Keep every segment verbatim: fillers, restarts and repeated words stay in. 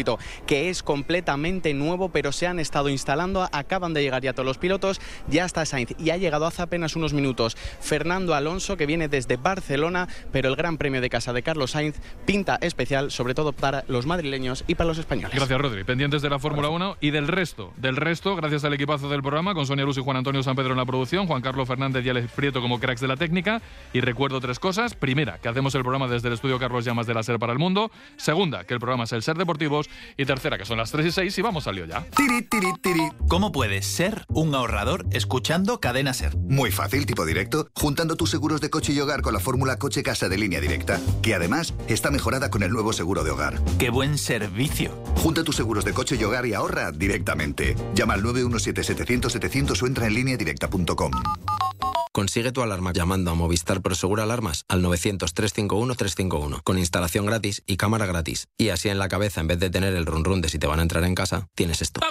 que es completamente nuevo, pero se han estado instalando, acaban de llegar ya todos los pilotos, ya está Sainz y ha llegado hace apenas unos minutos Fernando Alonso, que viene desde Barcelona, pero el Gran Premio de casa de Carlos Sainz pinta especial, sobre todo para los madrileños y para los españoles. Gracias, Rodri. Pendientes de la Fórmula uno y del resto, del resto, gracias al equipazo del programa, con Sonia Luz y Juan Antonio San Pedro en la producción, Juan Carlos Fernández y Alex Prieto como cracks de la técnica. Y recuerdo tres cosas: primera, que hacemos el programa desde el estudio Carlos Llamas de la SER para el mundo; segunda, que el programa es el SER Deportivos; y tercera, que son las tres y seis y vamos al lío ya. Tiri, tiri, tiri. ¿Cómo puedes ser un ahorrador escuchando Cadena SER? Muy fácil, tipo directo, juntando tus seguros de coche y hogar con la fórmula Coche Casa de Línea Directa, que además está mejorada con el nuevo seguro de hogar. ¡Qué buen servicio! Junta tus seguros de coche y hogar y ahorra directamente. Llama al nueve uno siete setecientos setecientos o entra en línea directa punto com. Consigue tu alarma llamando a Movistar Prosegur Alarmas al novecientos, trescientos cincuenta y uno, trescientos cincuenta y uno, con instalación gratis y cámara gratis. Y así en la cabeza, en vez de tener el run run de si te van a entrar en casa, tienes esto.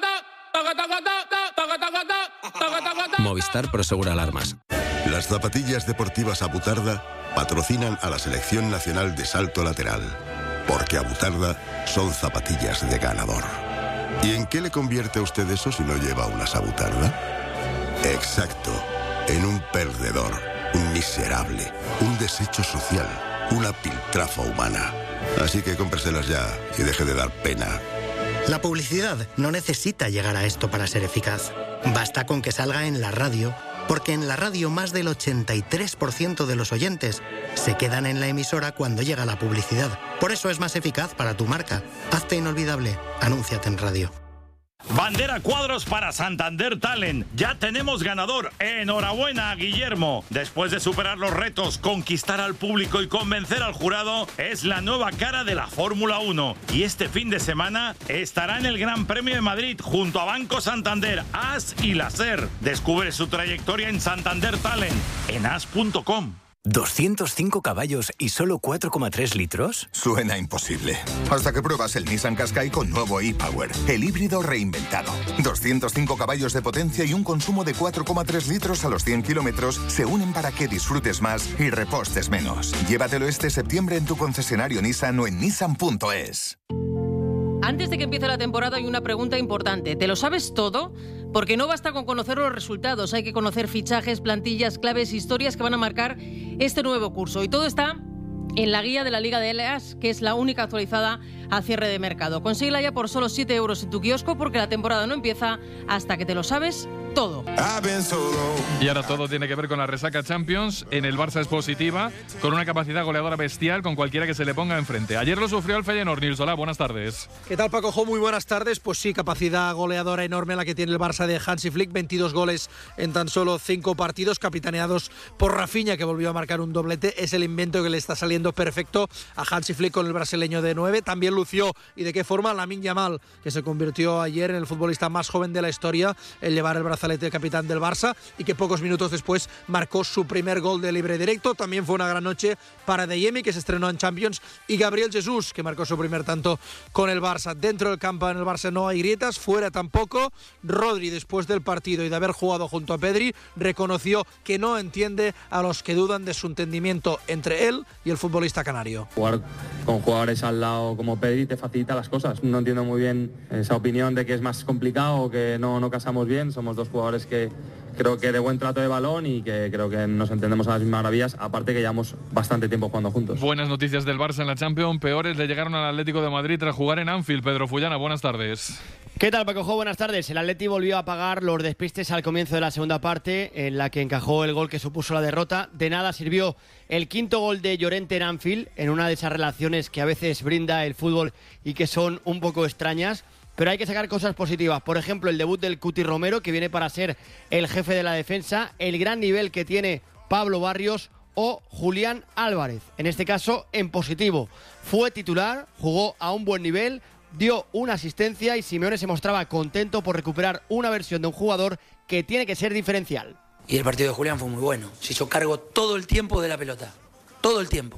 Movistar Prosegur Alarmas. Las zapatillas deportivas Abutarda patrocinan a la Selección Nacional de Salto Lateral, porque Abutarda son zapatillas de ganador. ¿Y en qué le convierte a usted eso si no lleva unas Abutarda? Exacto. En un perdedor, un miserable, un desecho social, una piltrafa humana. Así que cómpreselas ya y deje de dar pena. La publicidad no necesita llegar a esto para ser eficaz. Basta con que salga en la radio, porque en la radio más del ochenta y tres por ciento de los oyentes se quedan en la emisora cuando llega la publicidad. Por eso es más eficaz para tu marca. Hazte inolvidable. Anúnciate en radio. Bandera cuadros para Santander Talent. Ya tenemos ganador. Enhorabuena a Guillermo. Después de superar los retos, conquistar al público y convencer al jurado, es la nueva cara de la Fórmula uno. Y este fin de semana estará en el Gran Premio de Madrid junto a Banco Santander, A S y la SER. Descubre su trayectoria en Santander Talent en as punto com. ¿doscientos cinco caballos y solo cuatro coma tres litros? Suena imposible. Hasta que pruebas el Nissan Qashqai con nuevo e-Power, el híbrido reinventado. doscientos cinco caballos de potencia y un consumo de cuatro coma tres litros a los cien kilómetros se unen para que disfrutes más y repostes menos. Llévatelo este septiembre en tu concesionario Nissan o en nissan punto es. Antes de que empiece la temporada hay una pregunta importante. ¿Te lo sabes todo? Porque no basta con conocer los resultados, hay que conocer fichajes, plantillas, claves, historias que van a marcar este nuevo curso. Y todo está en la guía de la Liga de L A S, que es la única actualizada a cierre de mercado. Consíguela ya por solo siete euros en tu kiosco, porque la temporada no empieza hasta que te lo sabes todo. Y ahora todo tiene que ver con la resaca Champions. En el Barça es positiva, con una capacidad goleadora bestial con cualquiera que se le ponga enfrente. Ayer lo sufrió el Feyenoord. Nils, hola, buenas tardes. ¿Qué tal, Paco Jo? Muy buenas tardes. Pues sí, capacidad goleadora enorme la que tiene el Barça de Hansi Flick. veintidós goles en tan solo cinco partidos, capitaneados por Rafinha, que volvió a marcar un doblete. Es el invento que le está saliendo perfecto a Hansi Flick con el brasileño de nueve. También lució, y de qué forma, Lamine Yamal, que se convirtió ayer en el futbolista más joven de la historia en llevar el brazalete de capitán del Barça, y que pocos minutos después marcó su primer gol de libre directo. También fue una gran noche para Adeyemi, que se estrenó en Champions, y Gabriel Jesús, que marcó su primer tanto con el Barça. Dentro del campo en el Barça no hay grietas, fuera tampoco. Rodri, después del partido y de haber jugado junto a Pedri, reconoció que no entiende a los que dudan de su entendimiento entre él y el futbolista canario. Jugar con jugadores al lado como Pedri te facilita las cosas. No entiendo muy bien esa opinión de que es más complicado o que no, no casamos bien. Somos dos jugadores que creo que de buen trato de balón y que creo que nos entendemos a las mismas maravillas, aparte que llevamos bastante tiempo jugando juntos. Buenas noticias del Barça en la Champions, peores le llegaron al Atlético de Madrid tras jugar en Anfield. Pedro Fullana, buenas tardes. ¿Qué tal, Paco Jo? Buenas tardes. El Atleti volvió a pagar los despistes al comienzo de la segunda parte, en la que encajó el gol que supuso la derrota. De nada sirvió el quinto gol de Llorente en Anfield, en una de esas relaciones que a veces brinda el fútbol y que son un poco extrañas. Pero hay que sacar cosas positivas. Por ejemplo, el debut del Cuti Romero, que viene para ser el jefe de la defensa, el gran nivel que tiene Pablo Barrios o Julián Álvarez. En este caso, en positivo. Fue titular, jugó a un buen nivel, dio una asistencia y Simeone se mostraba contento por recuperar una versión de un jugador que tiene que ser diferencial. Y el partido de Julián fue muy bueno. Se hizo cargo todo el tiempo de la pelota. Todo el tiempo.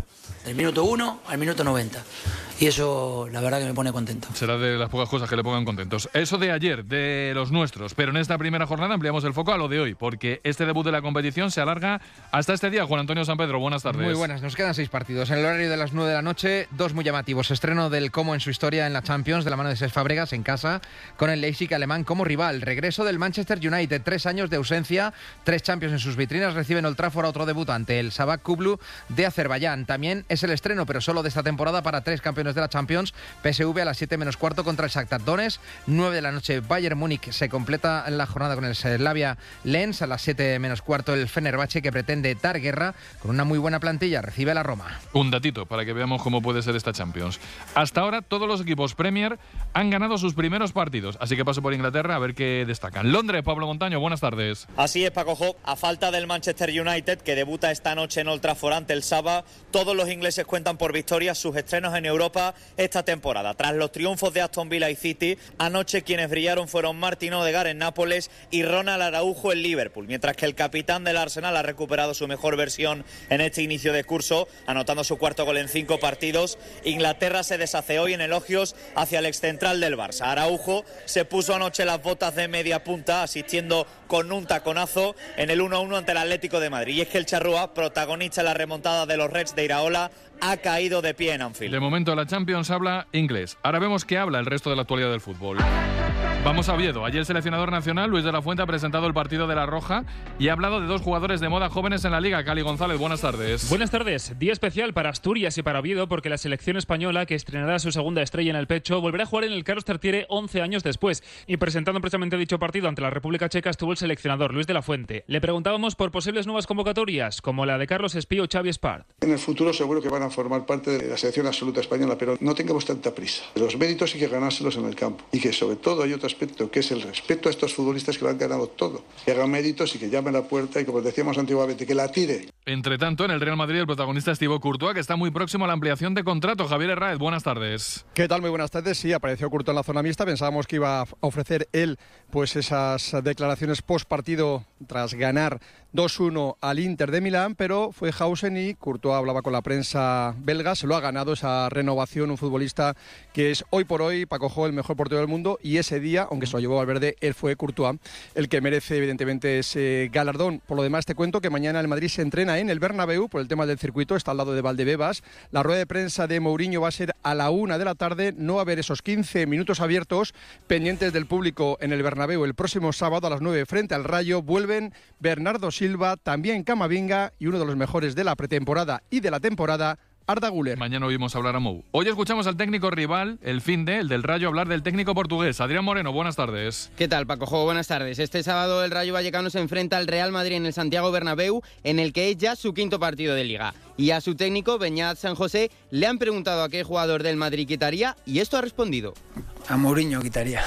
del minuto uno al minuto noventa. Y eso, la verdad, que me pone contento. Será de las pocas cosas que le pongan contentos. Eso de ayer, de los nuestros. Pero en esta primera jornada ampliamos el foco a lo de hoy, porque este debut de la competición se alarga hasta este día. Juan Antonio San Pedro, buenas tardes. Muy buenas, nos quedan seis partidos. En el horario de las nueve de la noche, dos muy llamativos. Estreno del Como en su historia en la Champions, de la mano de Cesc Fábregas en casa, con el Leipzig alemán como rival. Regreso del Manchester United, tres años de ausencia, tres Champions en sus vitrinas. Reciben Old Trafford a otro debutante, el Sabah Kublu de Azerbaiyán. También es el estreno, pero solo de esta temporada, para tres campeones de la Champions. P S V a las siete menos cuarto contra el Shakhtar Donetsk. nueve de la noche, Bayern Múnich se completa la jornada con el Slavia Lens. A las siete menos cuarto, el Fenerbahce, que pretende dar guerra con una muy buena plantilla, recibe a la Roma. Un datito para que veamos cómo puede ser esta Champions. Hasta ahora todos los equipos Premier han ganado sus primeros partidos, así que paso por Inglaterra a ver qué destacan. Londres, Pablo Montaño, buenas tardes. Así es, Paco Jo. A falta del Manchester United, que debuta esta noche en Old Trafford ante el Sabah, todos los ingleses cuentan por victorias sus estrenos en Europa esta temporada. Tras los triunfos de Aston Villa y City, anoche quienes brillaron fueron Martin Odegaard en Nápoles y Ronald Araujo en Liverpool, mientras que el capitán del Arsenal ha recuperado su mejor versión en este inicio de curso, anotando su cuarto gol en cinco partidos. Inglaterra se deshace hoy en elogios hacia el excentral del Barça. Araujo se puso anoche las botas de media punta, asistiendo con un taconazo en el uno a uno ante el Atlético de Madrid. Y es que el charrúa, protagonista en la remontada de los Reds de Iraola, ha caído de pie en Anfield. De momento la Champions habla inglés. Ahora vemos qué habla el resto de la actualidad del fútbol. Vamos a Oviedo. Allí el seleccionador nacional, Luis de la Fuente, ha presentado el partido de La Roja y ha hablado de dos jugadores de moda jóvenes en la Liga. Cali González, buenas tardes. Buenas tardes. Día especial para Asturias y para Oviedo, porque la selección española, que estrenará su segunda estrella en el pecho, volverá a jugar en el Carlos Tartiere once años después. Y presentando precisamente dicho partido ante la República Checa estuvo el seleccionador Luis de la Fuente. Le preguntábamos por posibles nuevas convocatorias, como la de Carlos Espí o Xavi Espart. En el futuro seguro que van a formar parte de la selección absoluta española, pero no tengamos tanta prisa. Los méritos hay que ganárselos en el campo. Y que sobre todo hay otro aspecto, que es el respeto a estos futbolistas que lo han ganado todo. Que hagan méritos y que llamen a la puerta y, como decíamos antiguamente, que la tire. Entre tanto, en el Real Madrid, el protagonista es Thibaut Courtois, que está muy próximo a la ampliación de contrato. Javier Herráez, buenas tardes. ¿Qué tal? Muy buenas tardes. Sí, apareció Courtois en la zona mixta. Pensábamos que iba a ofrecer él pues esas declaraciones post partido tras ganar dos uno al Inter de Milán, pero fue Hausen y Courtois hablaba con la prensa belga. Se lo ha ganado esa renovación, un futbolista que es hoy por hoy, Paco Jo, el mejor portero del mundo, y ese día, aunque se lo llevó Valverde, él fue Courtois el que merece evidentemente ese galardón. Por lo demás, te cuento que mañana el Madrid se entrena en el Bernabéu por el tema del circuito, está al lado de Valdebebas. La rueda de prensa de Mourinho va a ser a la una de la tarde, no va a haber esos quince minutos abiertos pendientes del público en el Bernabéu. El próximo sábado a las nueve frente al Rayo vuelven Bernardo Silva, también Camavinga y uno de los mejores de la pretemporada y de la temporada, Arda Güler. Mañana oímos hablar a Mou. Hoy escuchamos al técnico rival, el Finde, el del Rayo, hablar del técnico portugués. Adrián Moreno, buenas tardes. ¿Qué tal, Paco Jo? Buenas tardes. Este sábado el Rayo Vallecano se enfrenta al Real Madrid en el Santiago Bernabéu, en el que es ya su quinto partido de Liga. Y a su técnico, Beñat San José, le han preguntado a qué jugador del Madrid quitaría y esto ha respondido. A Mourinho quitaría.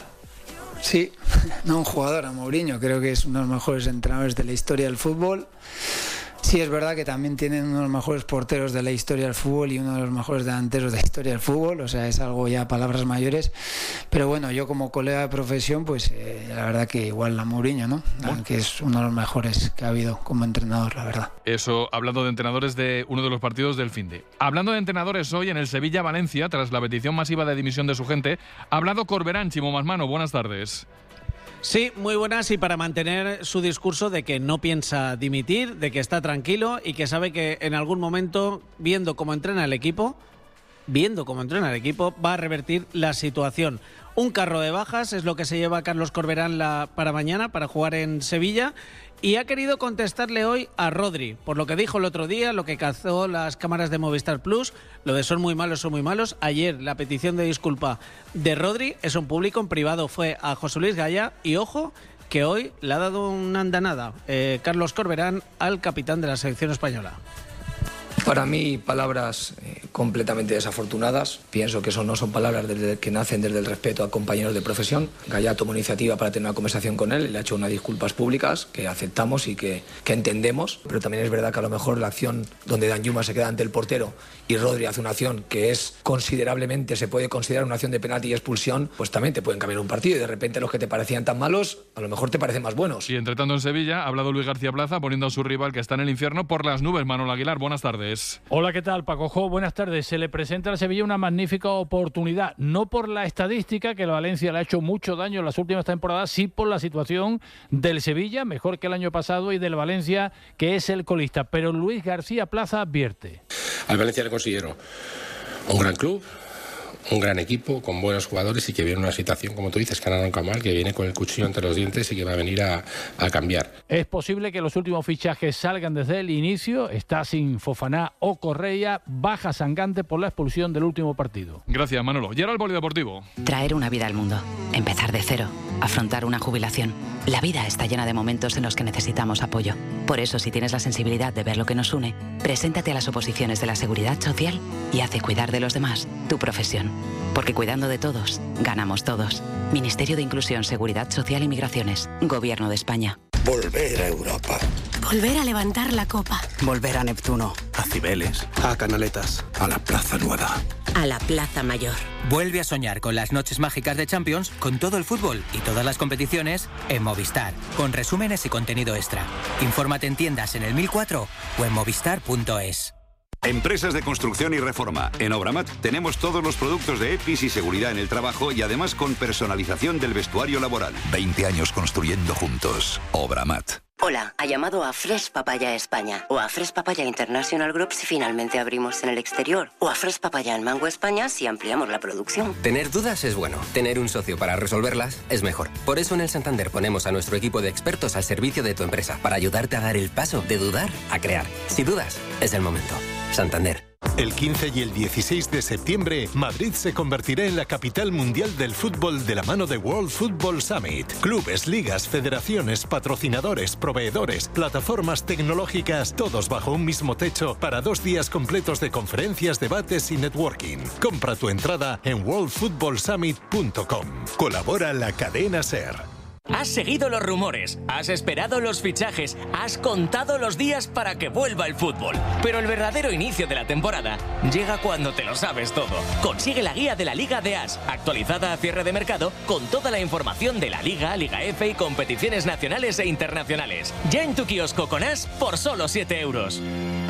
Sí, no un jugador, a Mourinho. Creo que es uno de los mejores entrenadores de la historia del fútbol. Sí, es verdad que también tienen uno de los mejores porteros de la historia del fútbol y uno de los mejores delanteros de la historia del fútbol, o sea, es algo ya palabras mayores, pero bueno, yo como colega de profesión, pues eh, la verdad que igual a Mourinho, ¿no? Bueno. Que es uno de los mejores que ha habido como entrenador, la verdad. Eso, hablando de entrenadores de uno de los partidos del Finde. Hablando de entrenadores, hoy en el Sevilla-Valencia, tras la petición masiva de dimisión de su gente, ha hablado Corberán. Chimo Masmano, buenas tardes. Sí, muy buenas, y para mantener su discurso de que no piensa dimitir, de que está tranquilo y que sabe que en algún momento, viendo cómo entrena el equipo, viendo cómo entrena el equipo, va a revertir la situación. Un carro de bajas es lo que se lleva Carlos Corberán la, para mañana, para jugar en Sevilla, y ha querido contestarle hoy a Rodri, por lo que dijo el otro día, lo que cazó las cámaras de Movistar Plus, lo de son muy malos, son muy malos. Ayer la petición de disculpa de Rodri, es un público, en privado fue a José Luis Gaya, y ojo, que hoy le ha dado una andanada eh, Carlos Corberán al capitán de la selección española. Para mí, palabras eh, completamente desafortunadas. Pienso que eso no son palabras desde, que nacen desde el respeto a compañeros de profesión. Gaya tomó iniciativa para tener una conversación con él, le ha hecho unas disculpas públicas que aceptamos y que, que entendemos, pero también es verdad que a lo mejor la acción donde Danjuma se queda ante el portero y Rodri hace una acción que es considerablemente, se puede considerar una acción de penalti y expulsión, pues también te pueden cambiar un partido y de repente los que te parecían tan malos, a lo mejor te parecen más buenos. Y entre tanto en Sevilla ha hablado Luis García Plaza poniendo a su rival, que está en el infierno, por las nubes. Manuel Aguilar, buenas tardes. tardes. Hola, ¿qué tal, Pacojo? Buenas tardes. Se le presenta al Sevilla una magnífica oportunidad, no por la estadística, que el Valencia le ha hecho mucho daño en las últimas temporadas, sí por la situación del Sevilla, mejor que el año pasado, y del Valencia, que es el colista. Pero Luis García Plaza advierte. Al Valencia le considero un gran club, un gran equipo, con buenos jugadores y que viene una situación, como tú dices, que han arrancado mal, que viene con el cuchillo entre los dientes y que va a venir a, a cambiar. Es posible que los últimos fichajes salgan desde el inicio. Está sin Fofaná o Correa, baja sangrante por la expulsión del último partido. Gracias, Manolo. Y ahora el polideportivo. Traer una vida al mundo, empezar de cero, afrontar una jubilación. La vida está llena de momentos en los que necesitamos apoyo. Por eso, si tienes la sensibilidad de ver lo que nos une, preséntate a las oposiciones de la Seguridad Social y hace cuidar de los demás tu profesión. Porque cuidando de todos, ganamos todos. Ministerio de Inclusión, Seguridad Social y Migraciones. Gobierno de España. Volver a Europa. Volver a levantar la copa. Volver a Neptuno. A Cibeles. A Canaletas. A la Plaza Nueva. A la Plaza Mayor. Vuelve a soñar con las noches mágicas de Champions, con todo el fútbol y todas las competiciones en Movistar, con resúmenes y contenido extra. Infórmate en tiendas en el mil cuatro o en movistar punto es. Empresas de construcción y reforma. En Obramat tenemos todos los productos de E P I S y seguridad en el trabajo y además con personalización del vestuario laboral. veinte años construyendo juntos. Obramat. Hola, ha llamado a Fresh Papaya España o a Fresh Papaya International Group si finalmente abrimos en el exterior o a Fresh Papaya en Mango España si ampliamos la producción. Tener dudas es bueno, tener un socio para resolverlas es mejor. Por eso en el Santander ponemos a nuestro equipo de expertos al servicio de tu empresa para ayudarte a dar el paso de dudar a crear. Si dudas, es el momento. Santander. El quince y el dieciséis de septiembre, Madrid se convertirá en la capital mundial del fútbol de la mano de World Football Summit. Clubes, ligas, federaciones, patrocinadores, proveedores, plataformas tecnológicas, todos bajo un mismo techo para dos días completos de conferencias, debates y networking. Compra tu entrada en world football summit punto com. Colabora la cadena SER. Has seguido los rumores, has esperado los fichajes, has contado los días para que vuelva el fútbol. Pero el verdadero inicio de la temporada llega cuando te lo sabes todo. Consigue la guía de la Liga de As, actualizada a cierre de mercado, con toda la información de la Liga, Liga F y competiciones nacionales e internacionales. Ya en tu kiosco con As por solo siete euros.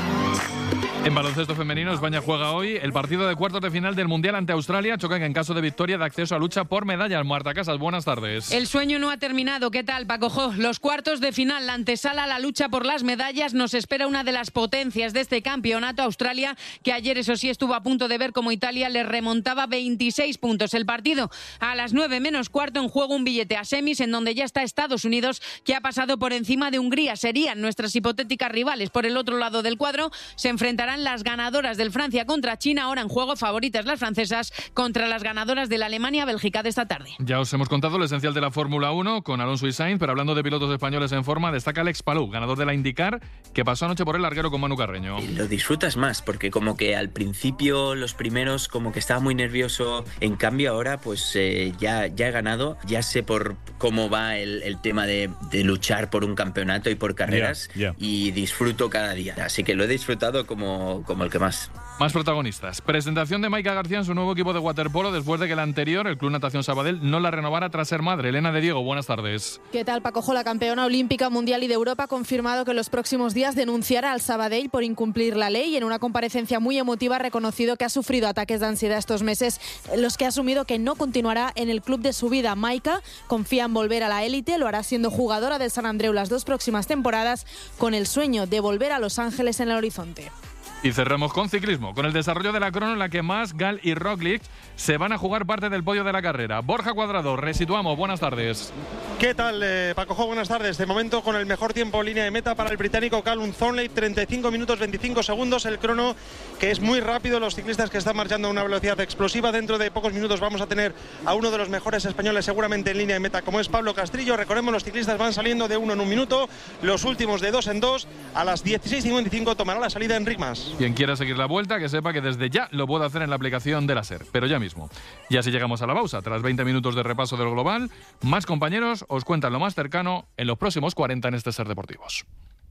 En baloncesto femenino, España juega hoy el partido de cuartos de final del Mundial ante Australia. Chocan en caso de victoria de acceso a lucha por medallas. Marta Casas, buenas tardes. El sueño no ha terminado. ¿Qué tal, Paco? Los cuartos de final, la antesala a la lucha por las medallas. Nos espera una de las potencias de este campeonato, Australia, que ayer, eso sí, estuvo a punto de ver cómo Italia le remontaba veintiséis puntos. El partido a las nueve menos cuarto, en juego un billete a semis, en donde ya está Estados Unidos, que ha pasado por encima de Hungría. Serían nuestras hipotéticas rivales. Por el otro lado del cuadro se enfrentarán las ganadoras del Francia contra China, ahora en juego favoritas las francesas contra las ganadoras de la Alemania-Bélgica de esta tarde. Ya os hemos contado lo esencial de la Fórmula uno con Alonso y Sainz, pero hablando de pilotos españoles en forma, destaca Alex Palou, ganador de la IndyCar, que pasó anoche por el larguero con Manu Carreño. Lo disfrutas más, porque como que al principio, los primeros, como que estaba muy nervioso, en cambio ahora pues eh, ya, ya he ganado, ya sé por cómo va el, el tema de, de luchar por un campeonato y por carreras, yeah, yeah. y disfruto cada día, así que lo he disfrutado como, como el que más. Más protagonistas. Presentación de Maika García en su nuevo equipo de waterpolo después de que el anterior, el Club Natación Sabadell, no la renovara tras ser madre. Elena de Diego, buenas tardes. ¿Qué tal, Paco? La campeona olímpica, mundial y de Europa ha confirmado que en los próximos días denunciará al Sabadell por incumplir la ley y en una comparecencia muy emotiva ha reconocido que ha sufrido ataques de ansiedad estos meses, los que ha asumido que no continuará en el club de su vida. Maika confía en volver a la élite, lo hará siendo jugadora del Sant Andreu las dos próximas temporadas, con el sueño de volver a Los Ángeles en el horizonte. Y cerramos con ciclismo, con el desarrollo de la crono en la que Mas, Gal y Roglic se van a jugar parte del podio de la carrera. Borja Cuadrado, resituamos, buenas tardes. ¿Qué tal, eh, Paco? Buenas tardes. De momento con el mejor tiempo en línea de meta para el británico Callum Thornley, treinta y cinco minutos veinticinco segundos, el crono que es muy rápido, los ciclistas que están marchando a una velocidad explosiva. Dentro de pocos minutos vamos a tener a uno de los mejores españoles seguramente en línea de meta, como es Pablo Castrillo. Recordemos, los ciclistas van saliendo de uno en un minuto, los últimos de dos en dos. A las dieciséis cincuenta y cinco tomará la salida en Rigmas. Quien quiera seguir la vuelta, que sepa que desde ya lo puede hacer en la aplicación de la SER, pero ya mismo. Y así llegamos a la pausa. Tras veinte minutos de repaso del global, más compañeros os cuentan lo más cercano en los próximos cuarenta en este SER Deportivos.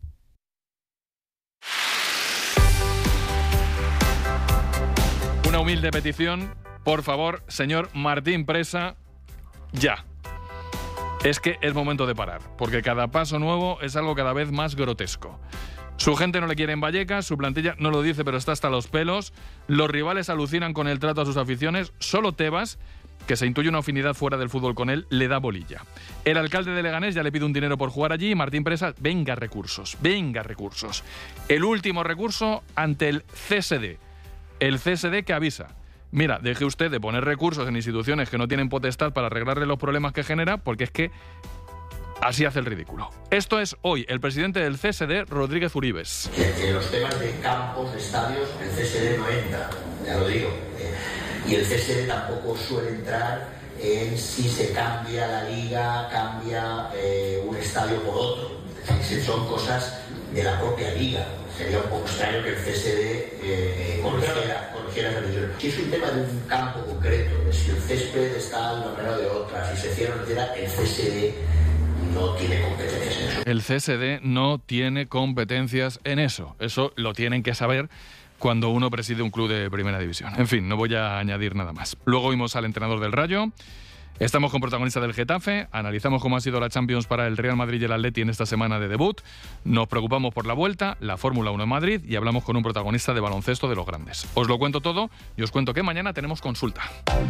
Una humilde petición, por favor, señor Martín Presa, ya. Es que es momento de parar, porque cada paso nuevo es algo cada vez más grotesco. Su gente no le quiere en Vallecas, su plantilla no lo dice, pero está hasta los pelos. Los rivales alucinan con el trato a sus aficiones. Solo Tebas, que se intuye una afinidad fuera del fútbol con él, le da bolilla. El alcalde de Leganés ya le pide un dinero por jugar allí y Martín Presa, venga recursos, venga recursos. El último recurso ante el C S D. El C S D que avisa. Mira, deje usted de poner recursos en instituciones que no tienen potestad para arreglarle los problemas que genera, porque es que así hace el ridículo. Esto es hoy el presidente del C S D, Rodríguez Uribes. En los temas de campos, de estadios, el C S D no entra, ya lo digo. Y el C S D tampoco suele entrar en si se cambia la liga, cambia eh, un estadio por otro. Es decir, son cosas de la propia liga. Sería un poco extraño que el C S D eh, conociera, conociera esa decisión. Si es un tema de un campo concreto, de si el césped está de una manera o de otra, si se cierra o no cierra, el C S D no tiene competencias en eso. El C S D no tiene competencias en eso. Eso lo tienen que saber cuando uno preside un club de primera división. En fin, no voy a añadir nada más. Luego vimos al entrenador del Rayo. Estamos con protagonista del Getafe, analizamos cómo ha sido la Champions para el Real Madrid y el Atleti en esta semana de debut, nos preocupamos por la vuelta, la Fórmula uno en Madrid y hablamos con un protagonista de baloncesto de los grandes. Os lo cuento todo y os cuento que mañana tenemos consulta.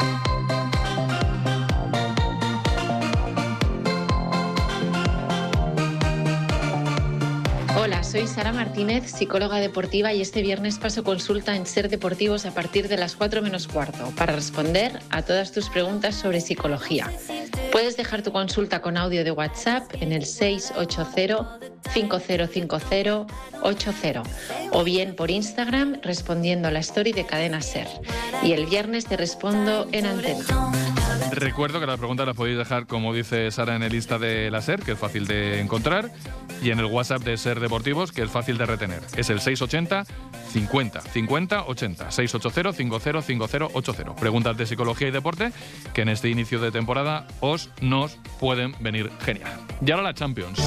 Hola, soy Sara Martínez, psicóloga deportiva, y este viernes paso consulta en Ser Deportivos a partir de las cuatro menos cuarto para responder a todas tus preguntas sobre psicología. Puedes dejar tu consulta con audio de WhatsApp en el seis ocho cero, cinco cero cinco cero, ocho cero o bien por Instagram respondiendo a la story de Cadena Ser. Y el viernes te respondo en antena. Recuerdo que las preguntas las podéis dejar, como dice Sara, en el Insta de la Ser, que es fácil de encontrar, y en el WhatsApp de Ser Deportivos, que es fácil de retener. Es el seis ochenta, cincuenta, cincuenta, ochenta. seis ocho cero, cinco cero cinco cero, ocho cero. Preguntas de psicología y deporte que en este inicio de temporada os nos pueden venir genial. Y ahora la Champions.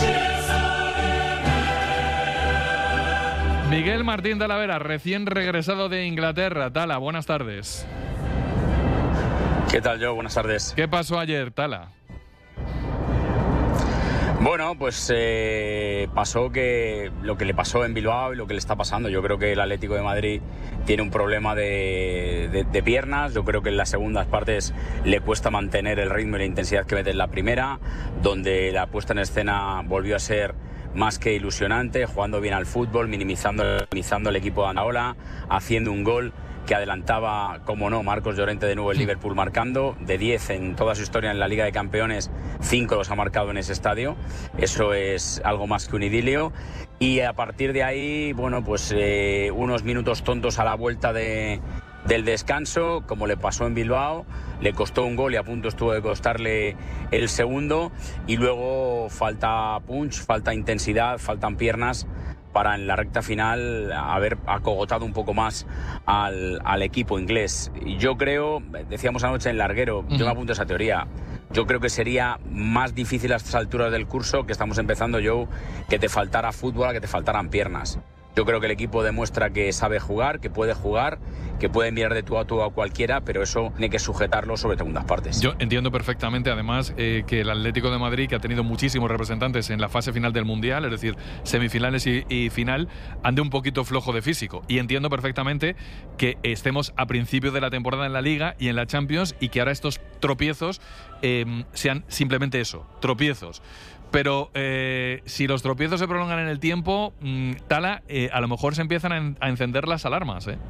Miguel Martín Talavera, recién regresado de Inglaterra. Tala, buenas tardes. ¿Qué tal, Joe? Buenas tardes. ¿Qué pasó ayer, Tala? Bueno, pues eh, pasó que lo que le pasó en Bilbao y lo que le está pasando. Yo creo que el Atlético de Madrid tiene un problema de, de, de piernas. Yo creo que en las segundas partes le cuesta mantener el ritmo y la intensidad que mete en la primera, donde la puesta en escena volvió a ser más que ilusionante, jugando bien al fútbol, minimizando, minimizando el equipo de Anaola, haciendo un gol que adelantaba, como no, Marcos Llorente de nuevo el Liverpool marcando. De diez en toda su historia en la Liga de Campeones, cinco los ha marcado en ese estadio. Eso es algo más que un idilio. Y a partir de ahí, bueno, pues eh, unos minutos tontos a la vuelta de, del descanso, como le pasó en Bilbao. Le costó un gol y a punto estuvo de costarle el segundo. Y luego falta punch, falta intensidad, faltan piernas para en la recta final haber acogotado un poco más al, al equipo inglés. Y yo creo, decíamos anoche en Larguero, uh-huh. yo me apunto a esa teoría, yo creo que sería más difícil a estas alturas del curso que estamos empezando, Joe, que te faltara fútbol, a que te faltaran piernas. Yo creo que el equipo demuestra que sabe jugar, que puede jugar, que puede mirar de tú a tú a cualquiera, pero eso tiene que sujetarlo sobre segundas partes. Yo entiendo perfectamente, además, eh, que el Atlético de Madrid, que ha tenido muchísimos representantes en la fase final del Mundial, es decir, semifinales y, y final, ande un poquito flojo de físico. Y entiendo perfectamente que estemos a principio de la temporada en la Liga y en la Champions y que ahora estos tropiezos eh, sean simplemente eso, tropiezos. Pero eh, si los tropiezos se prolongan en el tiempo, mmm, Tala, eh, a lo mejor se empiezan a, en, a encender las alarmas, ¿eh?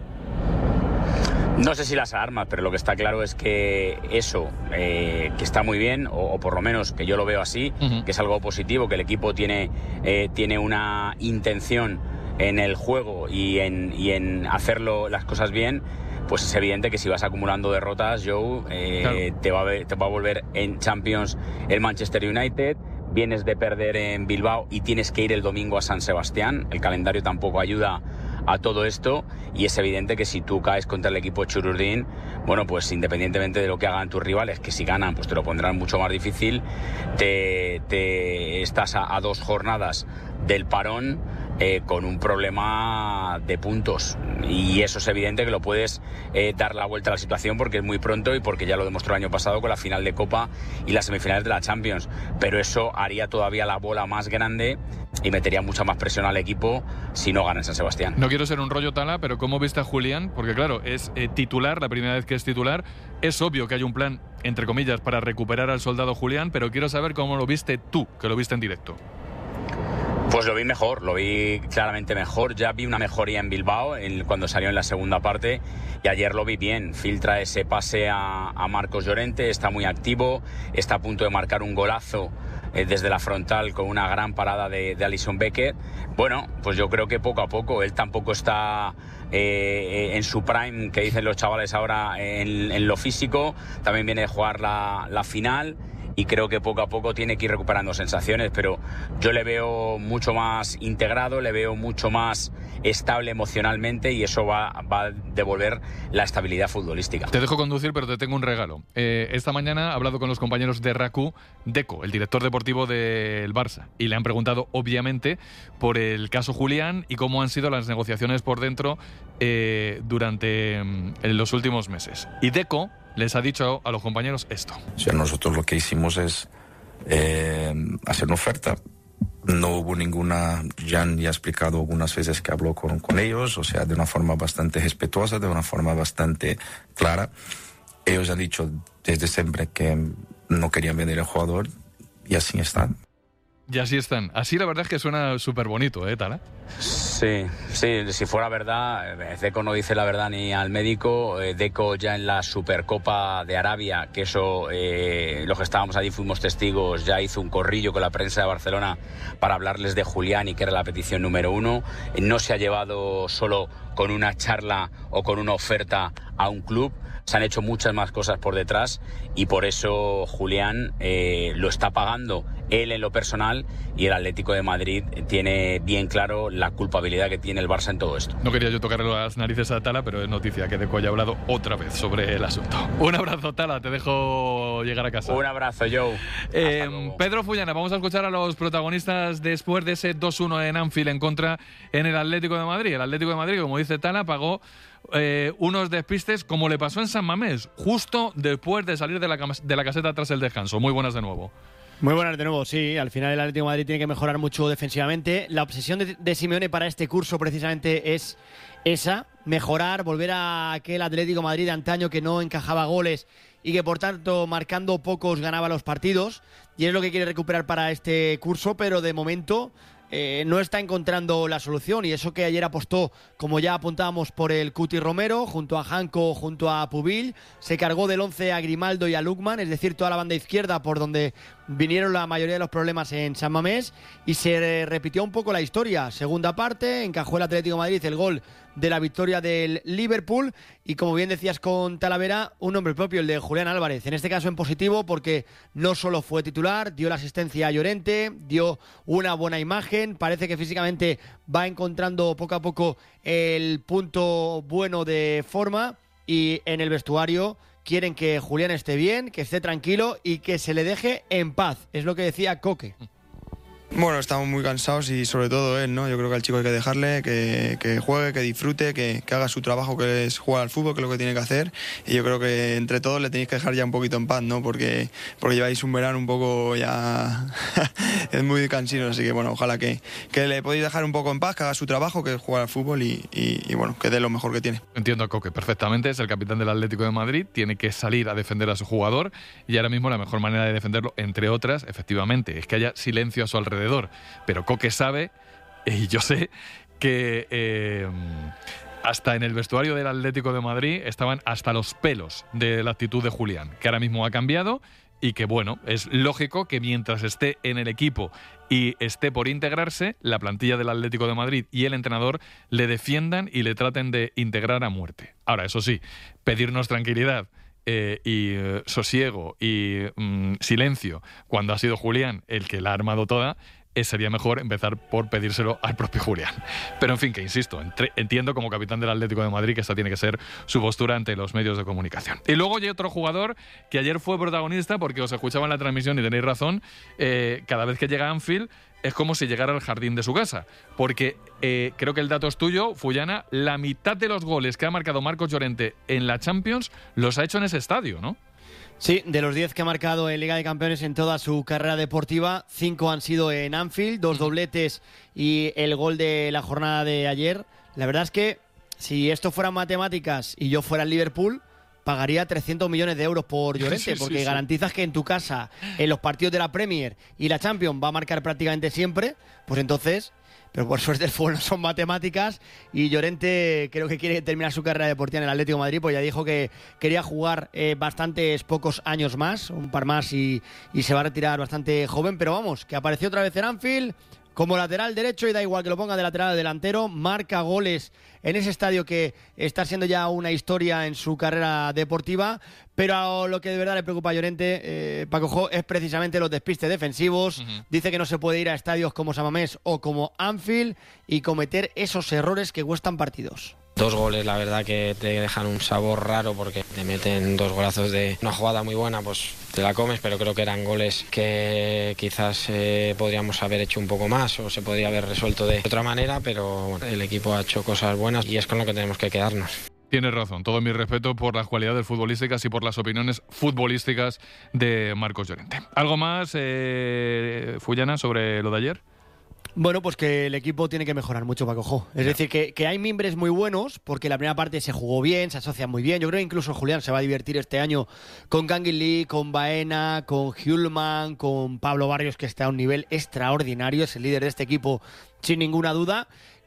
No sé si las alarmas, pero lo que está claro es que eso, eh, que está muy bien, o, o por lo menos que yo lo veo así, uh-huh. que es algo positivo, que el equipo tiene, eh, tiene una intención en el juego y en, y en hacerlo las cosas bien, pues es evidente que si vas acumulando derrotas, Joe, eh, claro. te, va a, te va a volver en Champions el Manchester United. Vienes de perder en Bilbao y tienes que ir el domingo a San Sebastián. El calendario tampoco ayuda a todo esto y es evidente que si tú caes contra el equipo Chururdín, bueno, pues independientemente de lo que hagan tus rivales, que si ganan pues te lo pondrán mucho más difícil, te, te estás a, a dos jornadas del parón eh, con un problema de puntos. Y eso es evidente que lo puedes eh, dar la vuelta a la situación porque es muy pronto y porque ya lo demostró el año pasado con la final de Copa y las semifinales de la Champions. Pero eso haría todavía la bola más grande y metería mucha más presión al equipo si no gana en San Sebastián. No quiero ser un rollo Tala, pero ¿cómo viste a Julián? Porque claro, es eh, titular, la primera vez que es titular. Es obvio que hay un plan, entre comillas, para recuperar al soldado Julián, pero quiero saber cómo lo viste tú, que lo viste en directo. Pues lo vi mejor, lo vi claramente mejor. Ya vi una mejoría en Bilbao en, cuando salió en la segunda parte y ayer lo vi bien. Filtra ese pase a, a Marcos Llorente, está muy activo, está a punto de marcar un golazo eh, desde la frontal con una gran parada de, de Alisson Becker. Bueno, pues yo creo que poco a poco, él tampoco está eh, en su prime, que dicen los chavales ahora, en, en lo físico. También viene de jugar la, la final. Y creo que poco a poco tiene que ir recuperando sensaciones, pero yo le veo mucho más integrado, le veo mucho más estable emocionalmente y eso va, va a devolver la estabilidad futbolística. Te dejo conducir, pero te tengo un regalo. Eh, esta mañana he hablado con los compañeros de Raku, Deco, el director deportivo del Barça, y le han preguntado, obviamente, por el caso Julián y cómo han sido las negociaciones por dentro eh, durante mm, los últimos meses. Y Deco les ha dicho a los compañeros esto. O sea, nosotros lo que hicimos es eh, hacer una oferta. No hubo ninguna, Jan ya ha explicado algunas veces que habló con, con ellos, o sea, de una forma bastante respetuosa, de una forma bastante clara. Ellos han dicho desde siempre que no querían vender al jugador y así están. Y así están. Así la verdad es que suena súper bonito, ¿eh, Tala? Sí, sí, si fuera verdad, Deco no dice la verdad ni al médico. Deco ya en la Supercopa de Arabia, que eso, eh, los que estábamos allí fuimos testigos, ya hizo un corrillo con la prensa de Barcelona para hablarles de Julián y que era la petición número uno. No se ha llevado solo con una charla o con una oferta a un club. Se han hecho muchas más cosas por detrás y por eso Julián eh, lo está pagando él en lo personal y el Atlético de Madrid tiene bien claro la culpabilidad que tiene el Barça en todo esto. No quería yo tocarle las narices a Tala, pero es noticia que Deco haya hablado otra vez sobre el asunto. Un abrazo, Tala, te dejo llegar a casa. Un abrazo, Joe. Eh, Pedro Fullana, vamos a escuchar a los protagonistas después de ese dos uno en Anfield en contra en el Atlético de Madrid. El Atlético de Madrid, como dice Tala, pagó Eh, unos despistes como le pasó en San Mamés, justo después de salir de la, de la caseta tras el descanso. Muy buenas de nuevo. Muy buenas de nuevo, sí. Al final el Atlético de Madrid tiene que mejorar mucho defensivamente. La obsesión de, de Simeone para este curso precisamente es esa, mejorar, volver a aquel Atlético de Madrid de antaño que no encajaba goles y que por tanto marcando pocos ganaba los partidos, y es lo que quiere recuperar para este curso, pero de momento Eh, no está encontrando la solución, y eso que ayer apostó, como ya apuntábamos, por el Cuti Romero, junto a Janko, junto a Pubil, se cargó del once a Grimaldo y a Lukman, es decir, toda la banda izquierda por donde vinieron la mayoría de los problemas en San Mamés, y se repitió un poco la historia. Segunda parte, encajó el Atlético de Madrid el gol de la victoria del Liverpool, y como bien decías con Talavera, un nombre propio, el de Julián Álvarez, en este caso en positivo porque no solo fue titular, dio la asistencia a Llorente, dio una buena imagen, parece que físicamente va encontrando poco a poco el punto bueno de forma, y en el vestuario quieren que Julián esté bien, que esté tranquilo y que se le deje en paz, es lo que decía Coque. Bueno, estamos muy cansados y sobre todo él, ¿no? Yo creo que al chico hay que dejarle, que, que juegue, que disfrute, que, que haga su trabajo, que es jugar al fútbol, que es lo que tiene que hacer. Y yo creo que entre todos le tenéis que dejar ya un poquito en paz, ¿no? Porque, porque lleváis un verano un poco ya... es muy cansino, así que bueno, ojalá que, que le podéis dejar un poco en paz, que haga su trabajo, que es jugar al fútbol y, y, y bueno, que dé lo mejor que tiene. Entiendo a Coque perfectamente, es el capitán del Atlético de Madrid, tiene que salir a defender a su jugador y ahora mismo la mejor manera de defenderlo, entre otras, efectivamente, es que haya silencio a su alrededor. Pero Coque sabe, y yo sé, que eh, hasta en el vestuario del Atlético de Madrid estaban hasta los pelos de la actitud de Julián, que ahora mismo ha cambiado y que, bueno, es lógico que mientras esté en el equipo y esté por integrarse, la plantilla del Atlético de Madrid y el entrenador le defiendan y le traten de integrar a muerte. Ahora, eso sí, pedirnos tranquilidad Eh, y eh, sosiego y mm, silencio cuando ha sido Julián el que la ha armado toda, eh, sería mejor empezar por pedírselo al propio Julián. Pero en fin, que insisto, entre, entiendo como capitán del Atlético de Madrid que esta tiene que ser su postura ante los medios de comunicación. Y luego hay otro jugador que ayer fue protagonista, porque os escuchaba en la transmisión y tenéis razón, eh, cada vez que llega a Anfield es como si llegara al jardín de su casa, porque eh, creo que el dato es tuyo, Fullana, la mitad de los goles que ha marcado Marcos Llorente en la Champions los ha hecho en ese estadio, ¿no? Sí, de los diez que ha marcado en Liga de Campeones en toda su carrera deportiva, cinco han sido en Anfield, dos dobletes y el gol de la jornada de ayer. La verdad es que si esto fueran matemáticas y yo fuera el Liverpool, pagaría trescientos millones de euros por Llorente, sí, porque sí, sí. garantizas que en tu casa, en los partidos de la Premier y la Champions, va a marcar prácticamente siempre, pues entonces... Pero por suerte el fútbol no son matemáticas y Llorente creo que quiere terminar su carrera deportiva en el Atlético de Madrid, pues ya dijo que quería jugar eh, bastantes pocos años más, un par más y, y se va a retirar bastante joven, pero vamos, que apareció otra vez en Anfield como lateral derecho y da igual que lo ponga de lateral o delantero, marca goles en ese estadio que está siendo ya una historia en su carrera deportiva, pero lo que de verdad le preocupa a Llorente, eh, Paco Jo, es precisamente los despistes defensivos. Uh-huh. Dice que no se puede ir a estadios como San Mamés o como Anfield y cometer esos errores que cuestan partidos. Dos goles, la verdad que te dejan un sabor raro porque te meten dos golazos de una jugada muy buena, pues te la comes, pero creo que eran goles que quizás eh, podríamos haber hecho un poco más o se podría haber resuelto de otra manera, pero bueno, el equipo ha hecho cosas buenas y es con lo que tenemos que quedarnos. Tienes razón, todo mi respeto por las cualidades futbolísticas y por las opiniones futbolísticas de Marcos Llorente. ¿Algo más, eh, Fullana, sobre lo de ayer? Bueno, pues que el equipo tiene que mejorar mucho, Paco Jo. Es decir, que, que hay mimbres muy buenos, porque la primera parte se jugó bien, se asocian muy bien. Yo creo que incluso Julián se va a divertir este año con Kangin Lee, con Baena, con Hjulman, con Pablo Barrios, que está a un nivel extraordinario, es el líder de este equipo sin ninguna duda.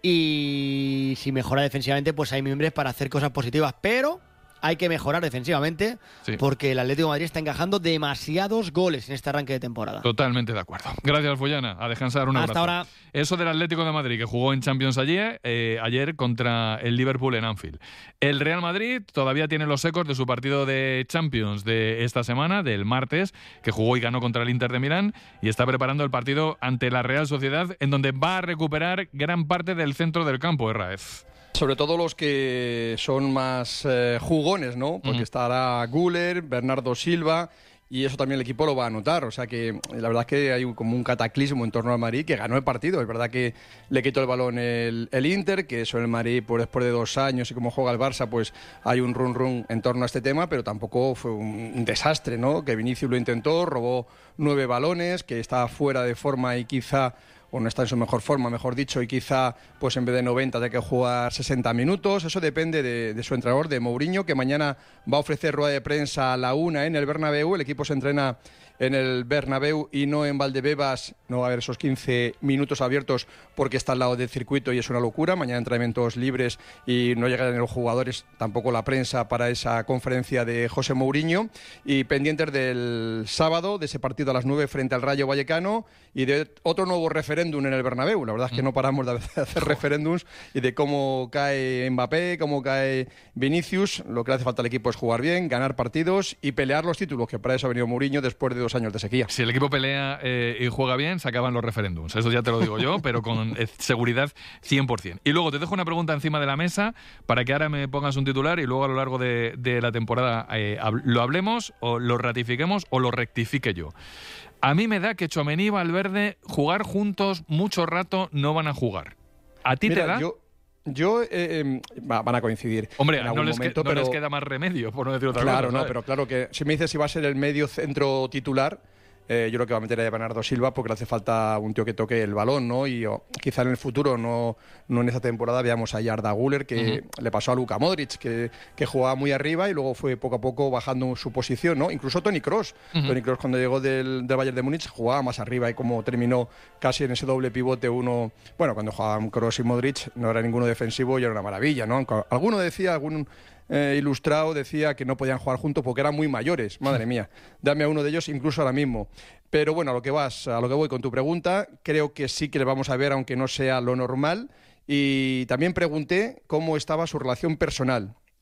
Y si mejora defensivamente, pues hay mimbres para hacer cosas positivas, pero... hay que mejorar defensivamente, sí, porque el Atlético de Madrid está encajando demasiados goles en este arranque de temporada. Totalmente de acuerdo. Gracias, Fullana. A descansar, un abrazo. Hasta ahora. Eso del Atlético de Madrid, que jugó en Champions ayer, eh, ayer contra el Liverpool en Anfield. El Real Madrid todavía tiene los ecos de su partido de Champions de esta semana, del martes, que jugó y ganó contra el Inter de Milán, y está preparando el partido ante la Real Sociedad, en donde va a recuperar gran parte del centro del campo, Herráez. Sobre todo los que son más eh, jugones, ¿no? Porque uh-huh. estará Güler, Bernardo Silva, y eso también el equipo lo va a notar. O sea que la verdad es que hay como un cataclismo en torno al Madrid, que ganó el partido. Es verdad que le quitó el balón el, el Inter, que eso en el Madrid, pues después de dos años y como juega el Barça, pues hay un run run en torno a este tema, pero tampoco fue un, un desastre, ¿no? Que Vinicius lo intentó, robó nueve balones, que está fuera de forma y quizá... o no está en su mejor forma, mejor dicho, y quizá pues en vez de noventa tenga que jugar sesenta minutos. Eso depende de, de su entrenador, de Mourinho, que mañana va a ofrecer rueda de prensa a la una en el Bernabéu. El equipo se entrena en el Bernabéu y no en Valdebebas. No va a haber esos quince minutos abiertos porque está al lado del circuito y es una locura. Mañana entrenamientos libres y no llegan los jugadores, tampoco la prensa, para esa conferencia de José Mourinho. Y pendientes del sábado, de ese partido a las nueve frente al Rayo Vallecano y de otro nuevo referéndum en el Bernabéu. La verdad es que no paramos de hacer referéndums y de cómo cae Mbappé, cómo cae Vinicius. Lo que le hace falta al equipo es jugar bien, ganar partidos y pelear los títulos, que para eso ha venido Mourinho después de dos años de sequía. Si el equipo pelea eh, y juega bien, se acaban los referéndums. Eso ya te lo digo yo, pero con eh, seguridad cien por ciento. Y luego te dejo una pregunta encima de la mesa para que ahora me pongas un titular y luego a lo largo de, de la temporada eh, lo hablemos o lo ratifiquemos o lo rectifique yo. A mí me da que Tchouaméni y Valverde jugar juntos mucho rato no van a jugar. ¿A ti Mira, te da? Yo... Yo, eh, eh, van a coincidir. Hombre, en no, algún les, momento, que, no pero... les queda más remedio, por no decir otra claro, cosa. Claro, no, ¿sabes? pero claro que si me dices si va a ser el medio centro titular, eh, yo creo que va a meter a Bernardo Silva porque le hace falta un tío que toque el balón, ¿no? Y oh, quizá en el futuro, no, no en esta temporada, veamos a Arda Güler, que uh-huh. le pasó a Luka Modric, que, que jugaba muy arriba y luego fue poco a poco bajando su posición, ¿no? Incluso Toni Kroos. Uh-huh. Toni Kroos, cuando llegó del, del Bayern de Múnich, jugaba más arriba y como terminó casi en ese doble pivote uno... Bueno, cuando jugaban Kroos y Modric no era ninguno defensivo y era una maravilla, ¿no? Alguno decía, algún... Eh, ilustrado decía que no podían jugar juntos porque eran muy mayores. Madre mía, dame a uno de ellos incluso ahora mismo. Pero bueno, a lo que vas, a lo que voy con tu pregunta, creo que sí que le vamos a ver, aunque no sea lo normal. Y también pregunté cómo estaba su relación personal.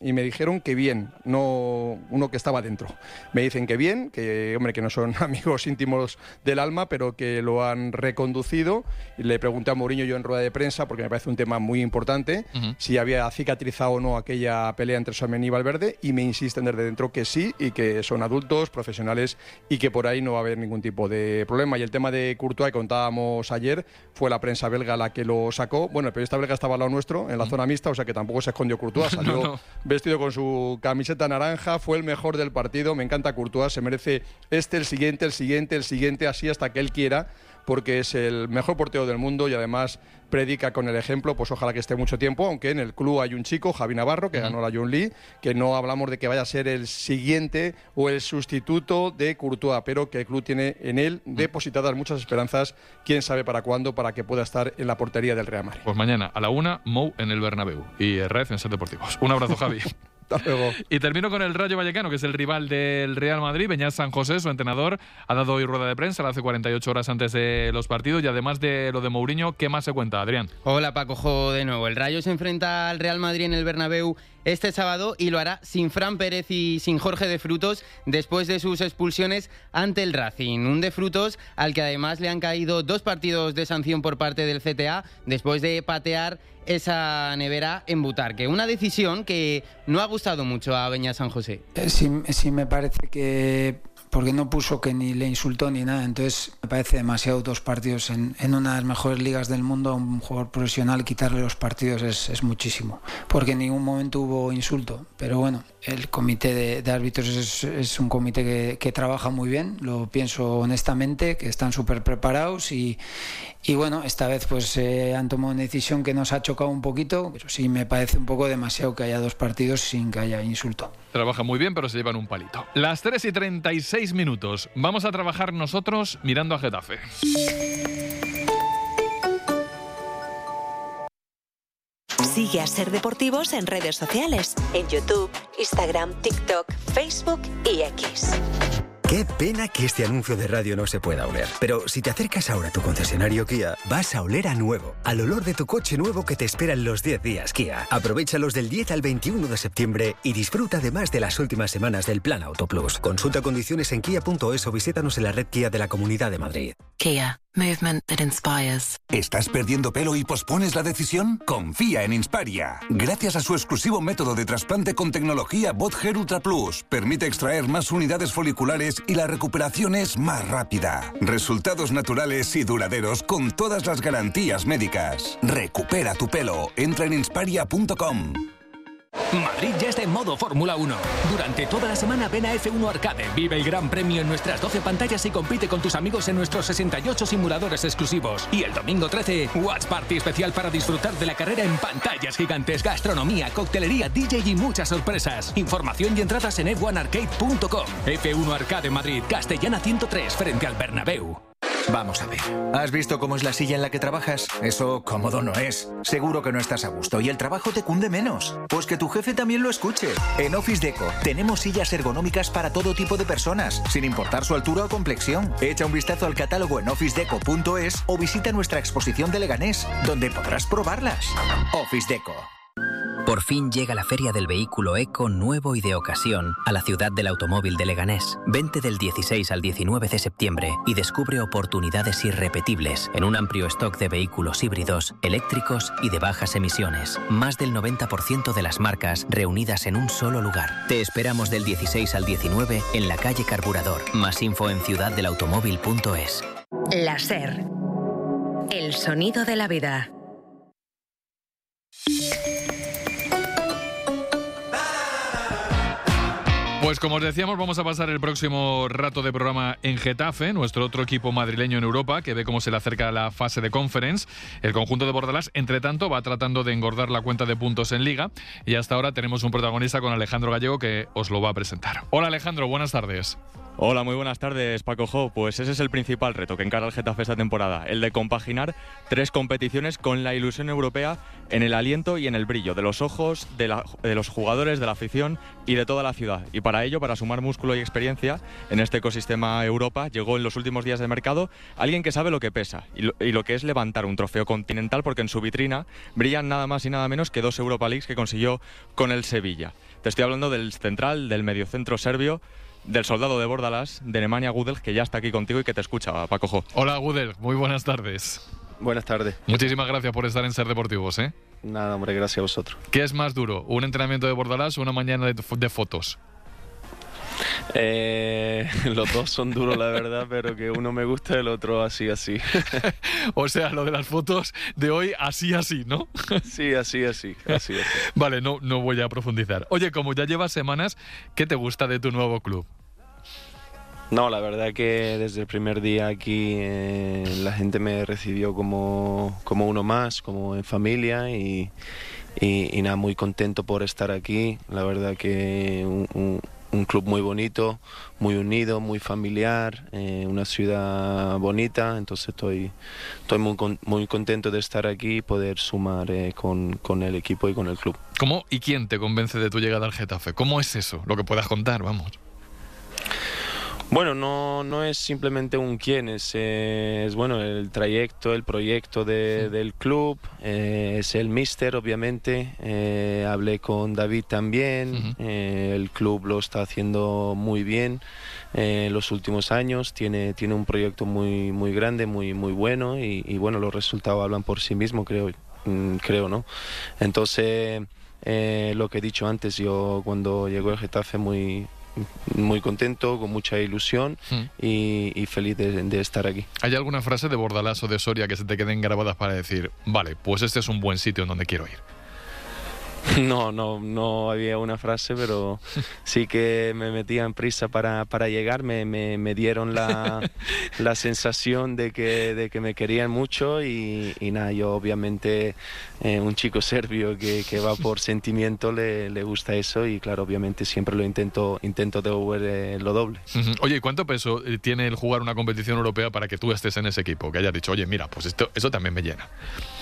y me dijeron que bien, no uno que estaba dentro. Me dicen que bien, que hombre, que no son amigos íntimos del alma, pero que lo han reconducido. Y le pregunté a Mourinho yo en rueda de prensa, porque me parece un tema muy importante, uh-huh. si había cicatrizado o no aquella pelea entre Tchouaméni y Valverde, y me insisten desde dentro que sí, y que son adultos, profesionales, y que por ahí no va a haber ningún tipo de problema. Y el tema de Courtois, que contábamos ayer, fue la prensa belga la que lo sacó. Bueno, el periodista belga estaba al lado nuestro, en la uh-huh. zona mixta, o sea que tampoco se escondió Courtois, salió no, no. vestido con su camiseta naranja, fue el mejor del partido. Me encanta Courtois, se merece este, el siguiente, el siguiente, el siguiente, así hasta que él quiera, porque es el mejor portero del mundo y además predica con el ejemplo. Pues ojalá que esté mucho tiempo, aunque en el club hay un chico, Javi Navarro, que uh-huh. ganó la John Lee, que no hablamos de que vaya a ser el siguiente o el sustituto de Courtois, pero que el club tiene en él depositadas muchas esperanzas, quién sabe para cuándo, para que pueda estar en la portería del Real Madrid. Pues mañana a la una, Mou en el Bernabéu y Red en Ser Deportivos. Un abrazo, Javi. Hasta luego. Y termino con el Rayo Vallecano, que es el rival del Real Madrid. Beñat San José, su entrenador, ha dado hoy rueda de prensa, la hace cuarenta y ocho horas antes de los partidos. Y además de lo de Mourinho, ¿qué más se cuenta, Adrián? Hola, Paco Jo, de nuevo. El Rayo se enfrenta al Real Madrid en el Bernabéu este sábado y lo hará sin Fran Pérez y sin Jorge de Frutos después de sus expulsiones ante el Racing. Un de Frutos al que además le han caído dos partidos de sanción por parte del C T A después de patear esa nevera en Butarque. Una decisión que no ha gustado mucho a Beñat San José. Sí, sí me parece que... porque no puso que ni le insultó ni nada, entonces me parece demasiado dos partidos en, en una de las mejores ligas del mundo a un jugador profesional. Quitarle los partidos es, es muchísimo, porque en ningún momento hubo insulto, pero bueno, el comité de, de árbitros es, es un comité que, que trabaja muy bien, lo pienso honestamente, que están súper preparados y, y bueno, esta vez pues eh, han tomado una decisión que nos ha chocado un poquito, pero sí me parece un poco demasiado que haya dos partidos sin que haya insulto. Trabaja muy bien, pero se llevan un palito. Las tres y treinta y seis minutos. Vamos a trabajar nosotros mirando a Getafe. Sigue a Ser Deportivos en redes sociales, en YouTube, Instagram, TikTok, Facebook y X. Qué pena que este anuncio de radio no se pueda oler. Pero si te acercas ahora a tu concesionario Kia, vas a oler a nuevo. Al olor de tu coche nuevo que te espera en los diez días Kia. Aprovéchalos del diez al veintiuno de septiembre y disfruta además de las últimas semanas del Plan Auto Plus. Consulta condiciones en kia punto es o visítanos en la red Kia de la Comunidad de Madrid. Kia. Movement that inspires. ¿Estás perdiendo pelo y pospones la decisión? Confía en Insparia. Gracias a su exclusivo método de trasplante con tecnología Bot Hair Ultra Plus, permite extraer más unidades foliculares y la recuperación es más rápida. Resultados naturales y duraderos con todas las garantías médicas. Recupera tu pelo. Entra en insparia punto com. Madrid ya está en modo Fórmula uno. Durante toda la semana ven a F uno Arcade. Vive el gran premio en nuestras doce pantallas y compite con tus amigos en nuestros sesenta y ocho simuladores exclusivos. Y el domingo trece, Watch Party especial para disfrutar de la carrera en pantallas gigantes, gastronomía, coctelería, D J y muchas sorpresas. Información y entradas en f uno arcade punto com. F uno Arcade Madrid, Castellana ciento tres, frente al Bernabéu. Vamos a ver. ¿Has visto cómo es la silla en la que trabajas? Eso cómodo no es. Seguro que no estás a gusto y el trabajo te cunde menos. Pues que tu jefe también lo escuche. En Office Deco tenemos sillas ergonómicas para todo tipo de personas, sin importar su altura o complexión. Echa un vistazo al catálogo en office deco punto es o visita nuestra exposición de Leganés, donde podrás probarlas. Office Deco. Por fin llega la Feria del Vehículo Eco nuevo y de ocasión a la ciudad del automóvil de Leganés. Vente del dieciséis al diecinueve de septiembre y descubre oportunidades irrepetibles en un amplio stock de vehículos híbridos, eléctricos y de bajas emisiones. Más del noventa por ciento de las marcas reunidas en un solo lugar. Te esperamos del dieciséis al diecinueve en la calle Carburador. Más info en ciudad del automóvil punto es. La SER. El sonido de la vida. Pues como os decíamos, vamos a pasar el próximo rato de programa en Getafe, nuestro otro equipo madrileño en Europa, que ve cómo se le acerca la fase de Conference. El conjunto de Bordalás, entre tanto, va tratando de engordar la cuenta de puntos en Liga. Y hasta ahora tenemos un protagonista con Alejandro Gallego que os lo va a presentar. Hola Alejandro, buenas tardes. Hola, muy buenas tardes, Paco Jo. Pues ese es el principal reto que encara el Getafe esta temporada, el de compaginar tres competiciones con la ilusión europea en el aliento y en el brillo de los ojos de, la, de los jugadores, de la afición y de toda la ciudad. Y para ello, para sumar músculo y experiencia en este ecosistema Europa, llegó en los últimos días de mercado alguien que sabe lo que pesa y lo, y lo que es levantar un trofeo continental, porque en su vitrina brillan nada más y nada menos que dos Europa Leagues que consiguió con el Sevilla. Te estoy hablando del central, del mediocentro serbio, del soldado de Bordalás, de Nemanja Gudelj, que ya está aquí contigo y que te escucha, Paco Jo. Hola, Gudelj, muy buenas tardes. Buenas tardes. Muchísimas gracias por estar en Ser Deportivos, ¿eh? Nada, hombre, gracias a vosotros. ¿Qué es más duro, un entrenamiento de Bordalás o una mañana de, de fotos? Eh, los dos son duros, la verdad, pero que uno me gusta y el otro así, así. O sea, lo de las fotos de hoy, así, así, ¿no? Sí, así, así, así, así. Vale, no, no voy a profundizar. Oye, como ya llevas semanas, ¿qué te gusta de tu nuevo club? No, la verdad que desde el primer día aquí eh, la gente me recibió como, como uno más, como en familia y, y, y nada, muy contento por estar aquí. La verdad que un, un, un club muy bonito, muy unido, muy familiar, eh, una ciudad bonita, entonces estoy, estoy muy, muy contento de estar aquí y poder sumar eh, con, con el equipo y con el club. ¿Cómo y quién te convence de tu llegada al Getafe? ¿Cómo es eso? Lo que puedas contar, vamos. Bueno, no, no es simplemente un quién, es, eh, es bueno el trayecto, el proyecto de, sí. del club, eh, es el míster, obviamente. Eh, hablé con David también, uh-huh. eh, el club lo está haciendo muy bien eh, en los últimos años, tiene, tiene un proyecto muy, muy grande, muy, muy bueno y, y bueno, los resultados hablan por sí mismos, creo, creo, ¿no? Entonces, eh, lo que he dicho antes, yo cuando llegó el Getafe muy... muy contento, con mucha ilusión mm. y, y feliz de, de estar aquí. ¿Hay alguna frase de Bordalás o de Soria que se te queden grabadas para decir, vale, pues este es un buen sitio en donde quiero ir? No, no, no había una frase, pero sí que me metía en prisa para, para llegar, me, me, me dieron la, la sensación de que, de que me querían mucho y, y nada, yo obviamente eh, un chico serbio que, que va por sentimiento le, le gusta eso y claro, obviamente siempre lo intento, intento devolver eh, lo doble. Uh-huh. Oye, ¿y cuánto peso tiene el jugar una competición europea para que tú estés en ese equipo? Que hayas dicho, oye, mira, pues esto, eso también me llena.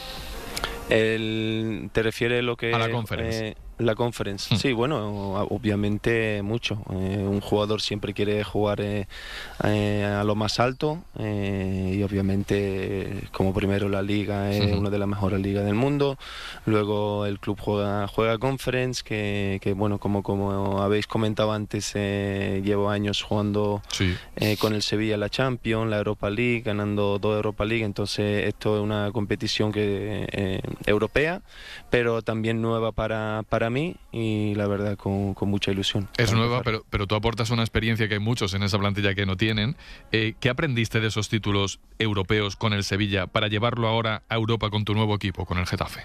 El, ¿Te refieres a lo que...? A la conference. Eh, la conference. Hmm. Sí, bueno, obviamente mucho. Eh, un jugador siempre quiere jugar eh, eh, a lo más alto eh, y obviamente como primero la liga es uh-huh. una de las mejores ligas del mundo. Luego el club juega, juega conference, que, que bueno, como, como habéis comentado antes, eh, llevo años jugando sí. eh, con el Sevilla la Champions, la Europa League, ganando dos Europa League. Entonces esto es una competición que eh, europea, pero también nueva para, para mí y la verdad con, con mucha ilusión. Es nueva, pero, pero tú aportas una experiencia que hay muchos en esa plantilla que no tienen. Eh, ¿Qué aprendiste de esos títulos europeos con el Sevilla para llevarlo ahora a Europa con tu nuevo equipo, con el Getafe?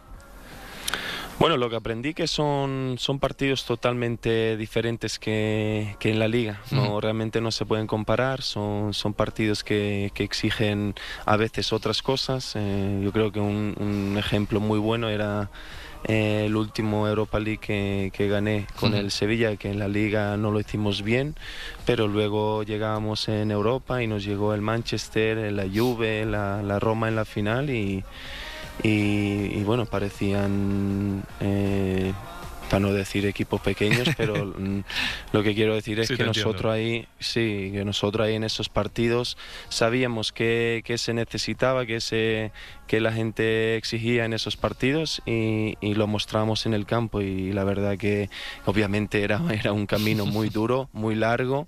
Bueno, lo que aprendí que son, son partidos totalmente diferentes que, que en la liga, ¿no? Mm. Realmente no se pueden comparar, son, son partidos que, que exigen a veces otras cosas. Eh, yo creo que un, un ejemplo muy bueno era eh, el último Europa League que, que gané con mm. el Sevilla, que en la liga no lo hicimos bien, pero luego llegábamos en Europa y nos llegó el Manchester, la Juve, la, la Roma en la final y... Y, y bueno, parecían, eh, para no decir equipos pequeños, pero lo que quiero decir es sí, que nosotros ahí, sí, que nosotros ahí en esos partidos sabíamos que, que se necesitaba, que, se, que la gente exigía en esos partidos y, y lo mostramos en el campo y la verdad que obviamente era, era un camino muy duro, muy largo.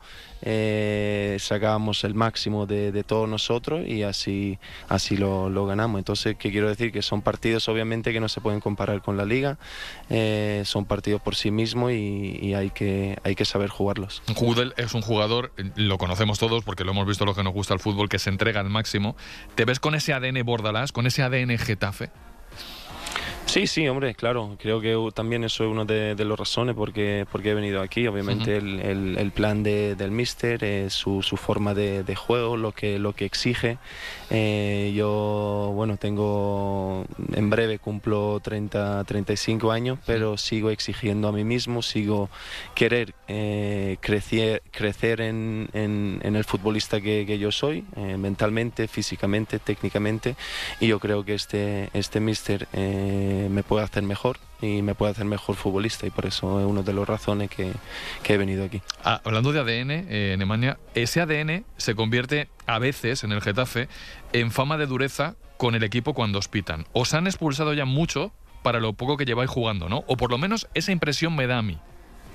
Eh, sacábamos el máximo de, de todos nosotros y así, así lo, lo ganamos. Entonces, ¿qué quiero decir? Que son partidos obviamente que no se pueden comparar con la liga, eh, son partidos por sí mismos y, y hay, que, hay que saber jugarlos. Gudelj es un jugador, lo conocemos todos porque lo hemos visto los que nos gusta el fútbol, que se entrega al máximo. ¿Te ves con ese A D N Bordalás, con ese A D N Getafe? Sí, sí, hombre, claro. Creo que también eso es una de, de las razones porque, porque he venido aquí. Obviamente uh-huh. el, el, el plan de, del míster, eh, su, su forma de, de juego, lo que, lo que exige. Eh, yo, bueno, tengo, en breve cumplo treinta, treinta y cinco años, pero sigo exigiendo a mí mismo, sigo querer eh, crecer, crecer en, en, en el futbolista que, que yo soy, eh, mentalmente, físicamente, técnicamente, y yo creo que este, este míster eh, me puede hacer mejor y me puede hacer mejor futbolista, y por eso es una de las razones que, que he venido aquí. Ah, hablando de A D N, eh, Nemanja, ese A D N se convierte a veces en el Getafe en fama de dureza con el equipo cuando os pitan. Os han expulsado ya mucho para lo poco que lleváis jugando, ¿no? O por lo menos esa impresión me da a mí.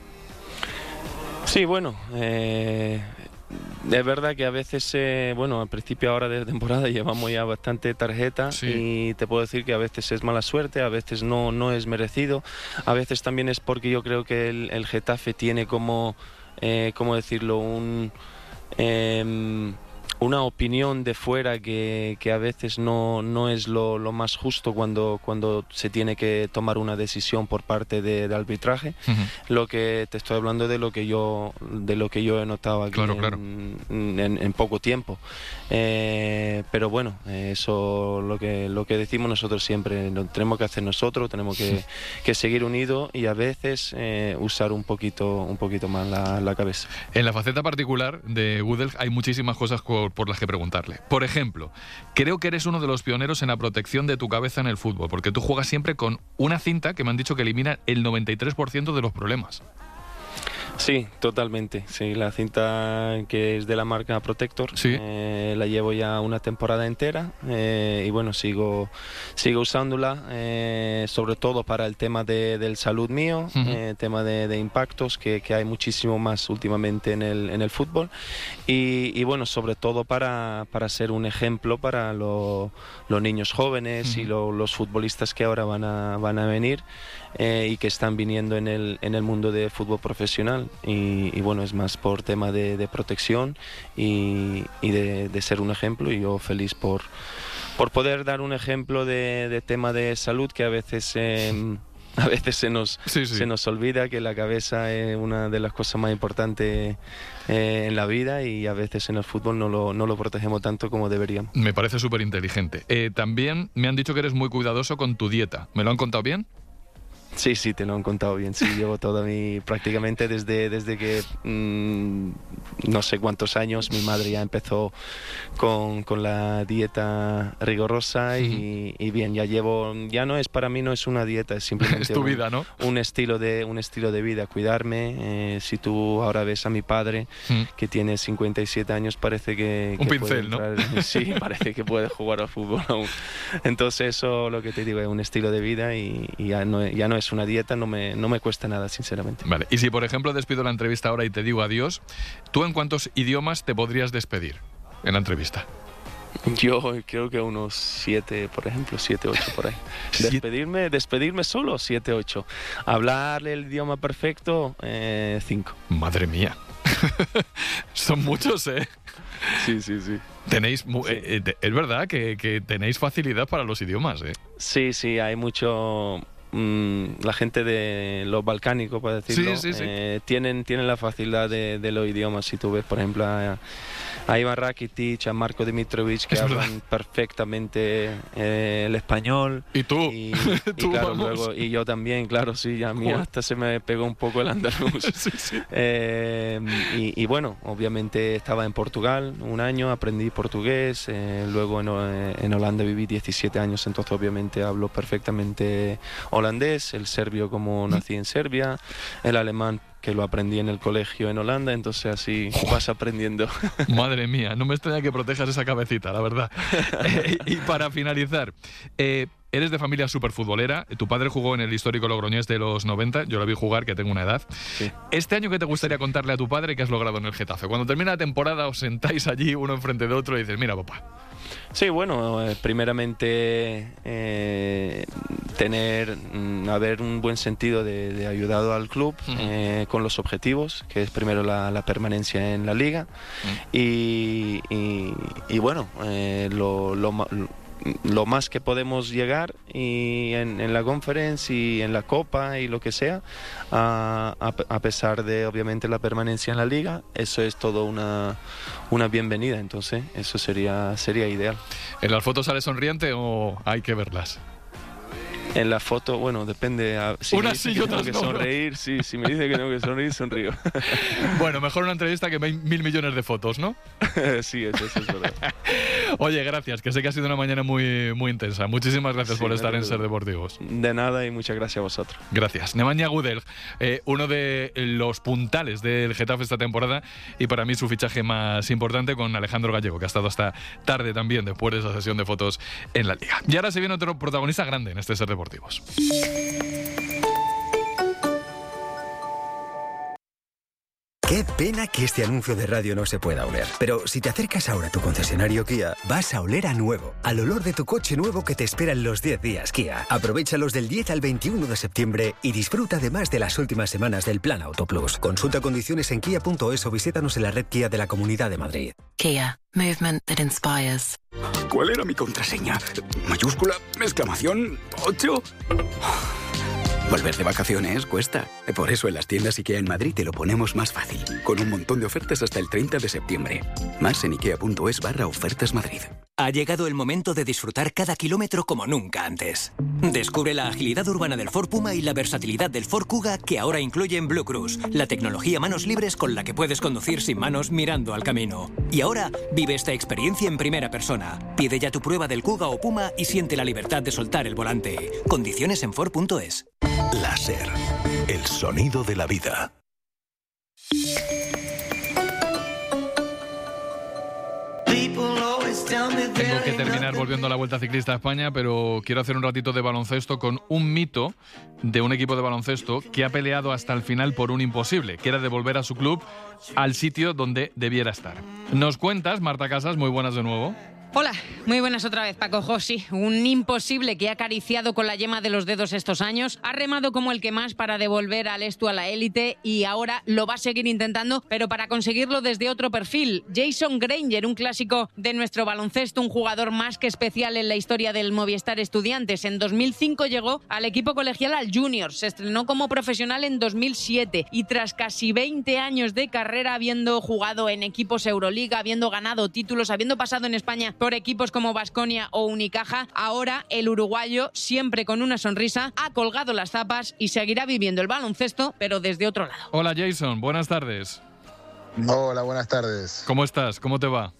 Sí, bueno, eh, es verdad que a veces, eh, bueno, al principio ahora de temporada llevamos ya bastante tarjeta sí. y te puedo decir que a veces es mala suerte, a veces no, no es merecido, a veces también es porque yo creo que el, el Getafe tiene como, eh, ¿cómo decirlo?, un... Eh, una opinión de fuera que, que a veces no, no es lo, lo más justo cuando, cuando se tiene que tomar una decisión por parte de, de arbitraje. Uh-huh. Lo que te estoy hablando de lo que yo, de lo que yo he notado aquí claro, en, claro. En, en, en poco tiempo. Eh, pero bueno, eso lo que, lo que decimos nosotros siempre, lo tenemos que hacer nosotros, tenemos que, sí. que seguir unidos y a veces eh, usar un poquito, un poquito más la, la cabeza. En la faceta particular de Gudel hay muchísimas cosas por por las que preguntarle. Por ejemplo, creo que eres uno de los pioneros en la protección de tu cabeza en el fútbol, porque tú juegas siempre con una cinta que me han dicho que elimina el noventa y tres por ciento de los problemas. Sí, totalmente. Sí, la cinta que es de la marca Protector, sí. eh, la llevo ya una temporada entera eh, y bueno, sigo, sigo usándola, eh, sobre todo para el tema de, del salud mío, uh-huh. eh, tema de, de impactos, que, que hay muchísimo más últimamente en el, en el fútbol y, y bueno, sobre todo para, para ser un ejemplo para lo, los niños jóvenes uh-huh. y lo, los futbolistas que ahora van a, van a venir. Eh, y que están viniendo en el, en el mundo de fútbol profesional y, y bueno, es más por tema de, de protección y, y de, de ser un ejemplo y yo feliz por, por poder dar un ejemplo de, de tema de salud que a veces eh, a veces se nos, sí, sí. se nos olvida que la cabeza es una de las cosas más importantes eh, en la vida y a veces en el fútbol no lo, no lo protegemos tanto como deberíamos. Me parece súper inteligente. Eh, también me han dicho que eres muy cuidadoso con tu dieta. ¿Me lo han contado bien? Sí, sí, te lo han contado bien. Sí, llevo toda mi... prácticamente desde, desde que mmm, no sé cuántos años mi madre ya empezó con, con la dieta rigurosa y, y bien, ya llevo... Ya no es, para mí no es una dieta, es simplemente... Es tu un, vida, ¿no? Un estilo de, un estilo de vida, cuidarme. Eh, si tú ahora ves a mi padre, ¿Mm? que tiene cincuenta y siete años, parece que... Un que pincel, puede entrar, ¿no? Sí, parece que puede jugar al fútbol aún. Entonces eso, lo que te digo, es un estilo de vida y, y ya no, ya no es una dieta, no me, no me cuesta nada, sinceramente. Vale, y si por ejemplo despido la entrevista ahora y te digo adiós, ¿tú en cuántos idiomas te podrías despedir en la entrevista? Yo creo que unos siete, por ejemplo, siete, ocho por ahí. Despedirme, despedirme solo, siete, ocho. Hablar el idioma perfecto, eh, cinco. Madre mía. Son muchos, ¿eh? Sí, sí, sí. Tenéis, sí. Eh, eh, es verdad que, que tenéis facilidad para los idiomas, ¿eh? Sí, sí, hay mucho... la gente de los balcánicos, para decirlo, sí, sí, sí. Eh, tienen, tienen la facilidad de, de los idiomas. Si tú ves, por ejemplo, a, a Ivan Rakitic, a Marko Dimitrovic, que es hablan verdad. perfectamente eh, el español. ¿Y tú? Y, ¿Tú y, claro, vamos? luego, y yo también, claro, sí, a mí Joder. hasta se me pegó un poco el andaluz. sí, sí. Eh, y, y bueno, obviamente estaba en Portugal un año, aprendí portugués, eh, luego en, en Holanda viví diecisiete años, entonces obviamente hablo perfectamente holandés, el serbio como nací en Serbia, el alemán que lo aprendí en el colegio en Holanda, entonces así vas aprendiendo. Madre mía, no me extraña que protejas esa cabecita, la verdad. eh, y para finalizar, eh, eres de familia superfutbolera, tu padre jugó en el histórico Logroñés de los noventa, yo lo vi jugar, que tengo una edad. Sí. Este año, ¿qué te gustaría contarle a tu padre que has logrado en el Getafe? Cuando termina la temporada os sentáis allí uno enfrente de otro y dices, mira papá. Sí, bueno, eh, primeramente eh, tener, mm, haber un buen sentido de, de ayudado al club uh-huh. eh, con los objetivos, que es primero la, la permanencia en la liga uh-huh. y, y, y bueno, eh, lo, lo, lo más que podemos llegar y en, en la conference y en la Copa y lo que sea, a, a, a pesar de obviamente la permanencia en la Liga. Eso es todo una, una bienvenida, entonces eso sería, sería ideal. ¿En las fotos sale sonriente o hay que verlas? En la foto, bueno, depende. A, si una me dice sí y que otras tengo que no, sonreír, ¿no? sí, si me dice que tengo que sonreír, sonrío. Bueno, mejor una entrevista que mil millones de fotos, ¿no? Sí, eso, eso es verdad. Oye, gracias, que sé que ha sido una mañana muy, muy intensa. Muchísimas gracias Sí, por estar no en te Ser dudo. Deportivos. De nada y muchas gracias a vosotros. Gracias. Nemanja Gudel, eh, uno de los puntales del Getafe esta temporada y para mí su fichaje más importante con Alejandro Gallego, que ha estado hasta tarde también después de esa sesión de fotos en la Liga. Y ahora se viene otro protagonista grande en este Ser Deportivos. Qué pena que este anuncio de radio no se pueda oler. Pero si te acercas ahora a tu concesionario Kia, vas a oler a nuevo. Al olor de tu coche nuevo que te espera en los diez días Kia. Aprovéchalos del diez al veintiuno de septiembre y disfruta además de las últimas semanas del Plan Auto Plus. Consulta condiciones en kia punto es o visítanos en la red Kia de la Comunidad de Madrid. Kia. Movement that inspires. ¿Cuál era mi contraseña? ¿Mayúscula? ¿Exclamación? ¿ocho? Volver de vacaciones cuesta. Por eso en las tiendas IKEA en Madrid te lo ponemos más fácil. Con un montón de ofertas hasta el treinta de septiembre. Más en ikea punto es barra ofertas Madrid. Ha llegado el momento de disfrutar cada kilómetro como nunca antes. Descubre la agilidad urbana del Ford Puma y la versatilidad del Ford Kuga que ahora incluyen Blue Cruise, la tecnología manos libres con la que puedes conducir sin manos mirando al camino. Y ahora vive esta experiencia en primera persona. Pide ya tu prueba del Kuga o Puma y siente la libertad de soltar el volante. Condiciones en Ford punto es. La Ser, el sonido de la vida. Tengo que terminar volviendo a la Vuelta Ciclista a España, pero quiero hacer un ratito de baloncesto con un mito de un equipo de baloncesto que ha peleado hasta el final por un imposible, que era devolver a su club al sitio donde debiera estar. Nos cuentas, Marta Casas, muy buenas de nuevo. Hola, muy buenas otra vez, Paco José. Un imposible que ha acariciado con la yema de los dedos estos años, ha remado como el que más para devolver al Estu a la élite y ahora lo va a seguir intentando, pero para conseguirlo desde otro perfil. Jason Granger, un clásico de nuestro baloncesto, un jugador más que especial en la historia del Movistar Estudiantes. En dos mil cinco llegó al equipo colegial al Junior, se estrenó como profesional en dos mil siete y tras casi veinte años de carrera, habiendo jugado en equipos Euroliga, habiendo ganado títulos, habiendo pasado en España por equipos como Baskonia o Unicaja, ahora el uruguayo, siempre con una sonrisa, ha colgado las zapas y seguirá viviendo el baloncesto, pero desde otro lado. Hola Jason, buenas tardes. Hola, buenas tardes. ¿Cómo estás? ¿Cómo te va?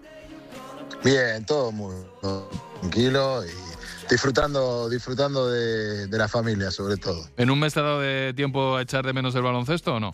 Bien, todo muy tranquilo y disfrutando, disfrutando de, de la familia sobre todo. ¿En un mes te ha dado de tiempo a echar de menos el baloncesto o no?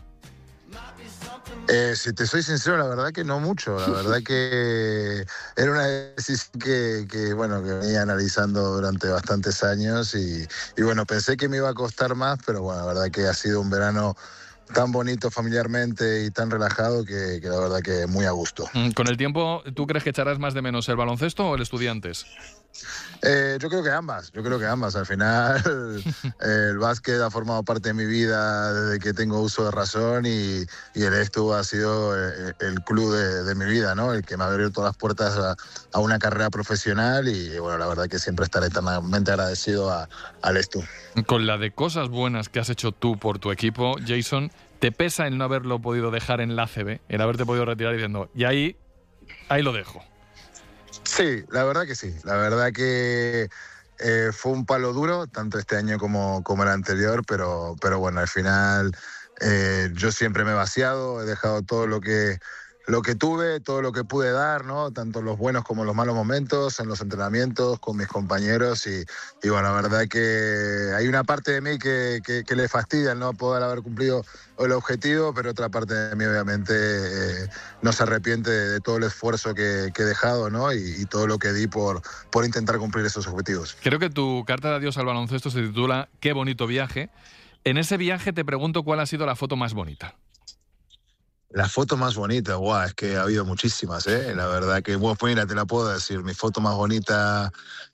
Eh, si te soy sincero, la verdad que no mucho. La verdad que era una decisión que, que, bueno, que venía analizando durante bastantes años y, y bueno, pensé que me iba a costar más, pero bueno, la verdad que ha sido un verano tan bonito familiarmente y tan relajado que, que la verdad que muy a gusto. Con el tiempo, ¿tú crees que echarás más de menos el baloncesto o el Estudiantes? Eh, yo creo que ambas, yo creo que ambas. Al final el básquet ha formado parte de mi vida desde que tengo uso de razón y, y el Estu ha sido el, el club de, de mi vida, ¿no? El que me ha abierto todas las puertas a, a una carrera profesional y bueno, la verdad que siempre estaré eternamente agradecido a, al Estu. Con la de cosas buenas que has hecho tú por tu equipo, Jason, ¿te pesa el no haberlo podido dejar en la A C B, el haberte podido retirar diciendo, y ahí, ahí lo dejo? Sí, la verdad que sí. La verdad que eh, fue un palo duro, tanto este año como, como el anterior, pero, pero bueno, al final eh, yo siempre me he vaciado, he dejado todo lo que, lo que tuve, todo lo que pude dar, ¿no? Tanto los buenos como los malos momentos, en los entrenamientos, con mis compañeros y, y bueno, la verdad que hay una parte de mí que, que, que le fastidia el no poder haber cumplido el objetivo, pero otra parte de mí obviamente eh, no se arrepiente de, de todo el esfuerzo que, que he dejado, ¿no? Y, y todo lo que di por, por intentar cumplir esos objetivos. Creo que tu carta de adiós al baloncesto se titula Qué bonito viaje. En ese viaje te pregunto cuál ha sido la foto más bonita. La foto más bonita, guau, es que ha habido muchísimas, ¿eh? La verdad que, bueno, pues mira, te la puedo decir, mi foto más bonita,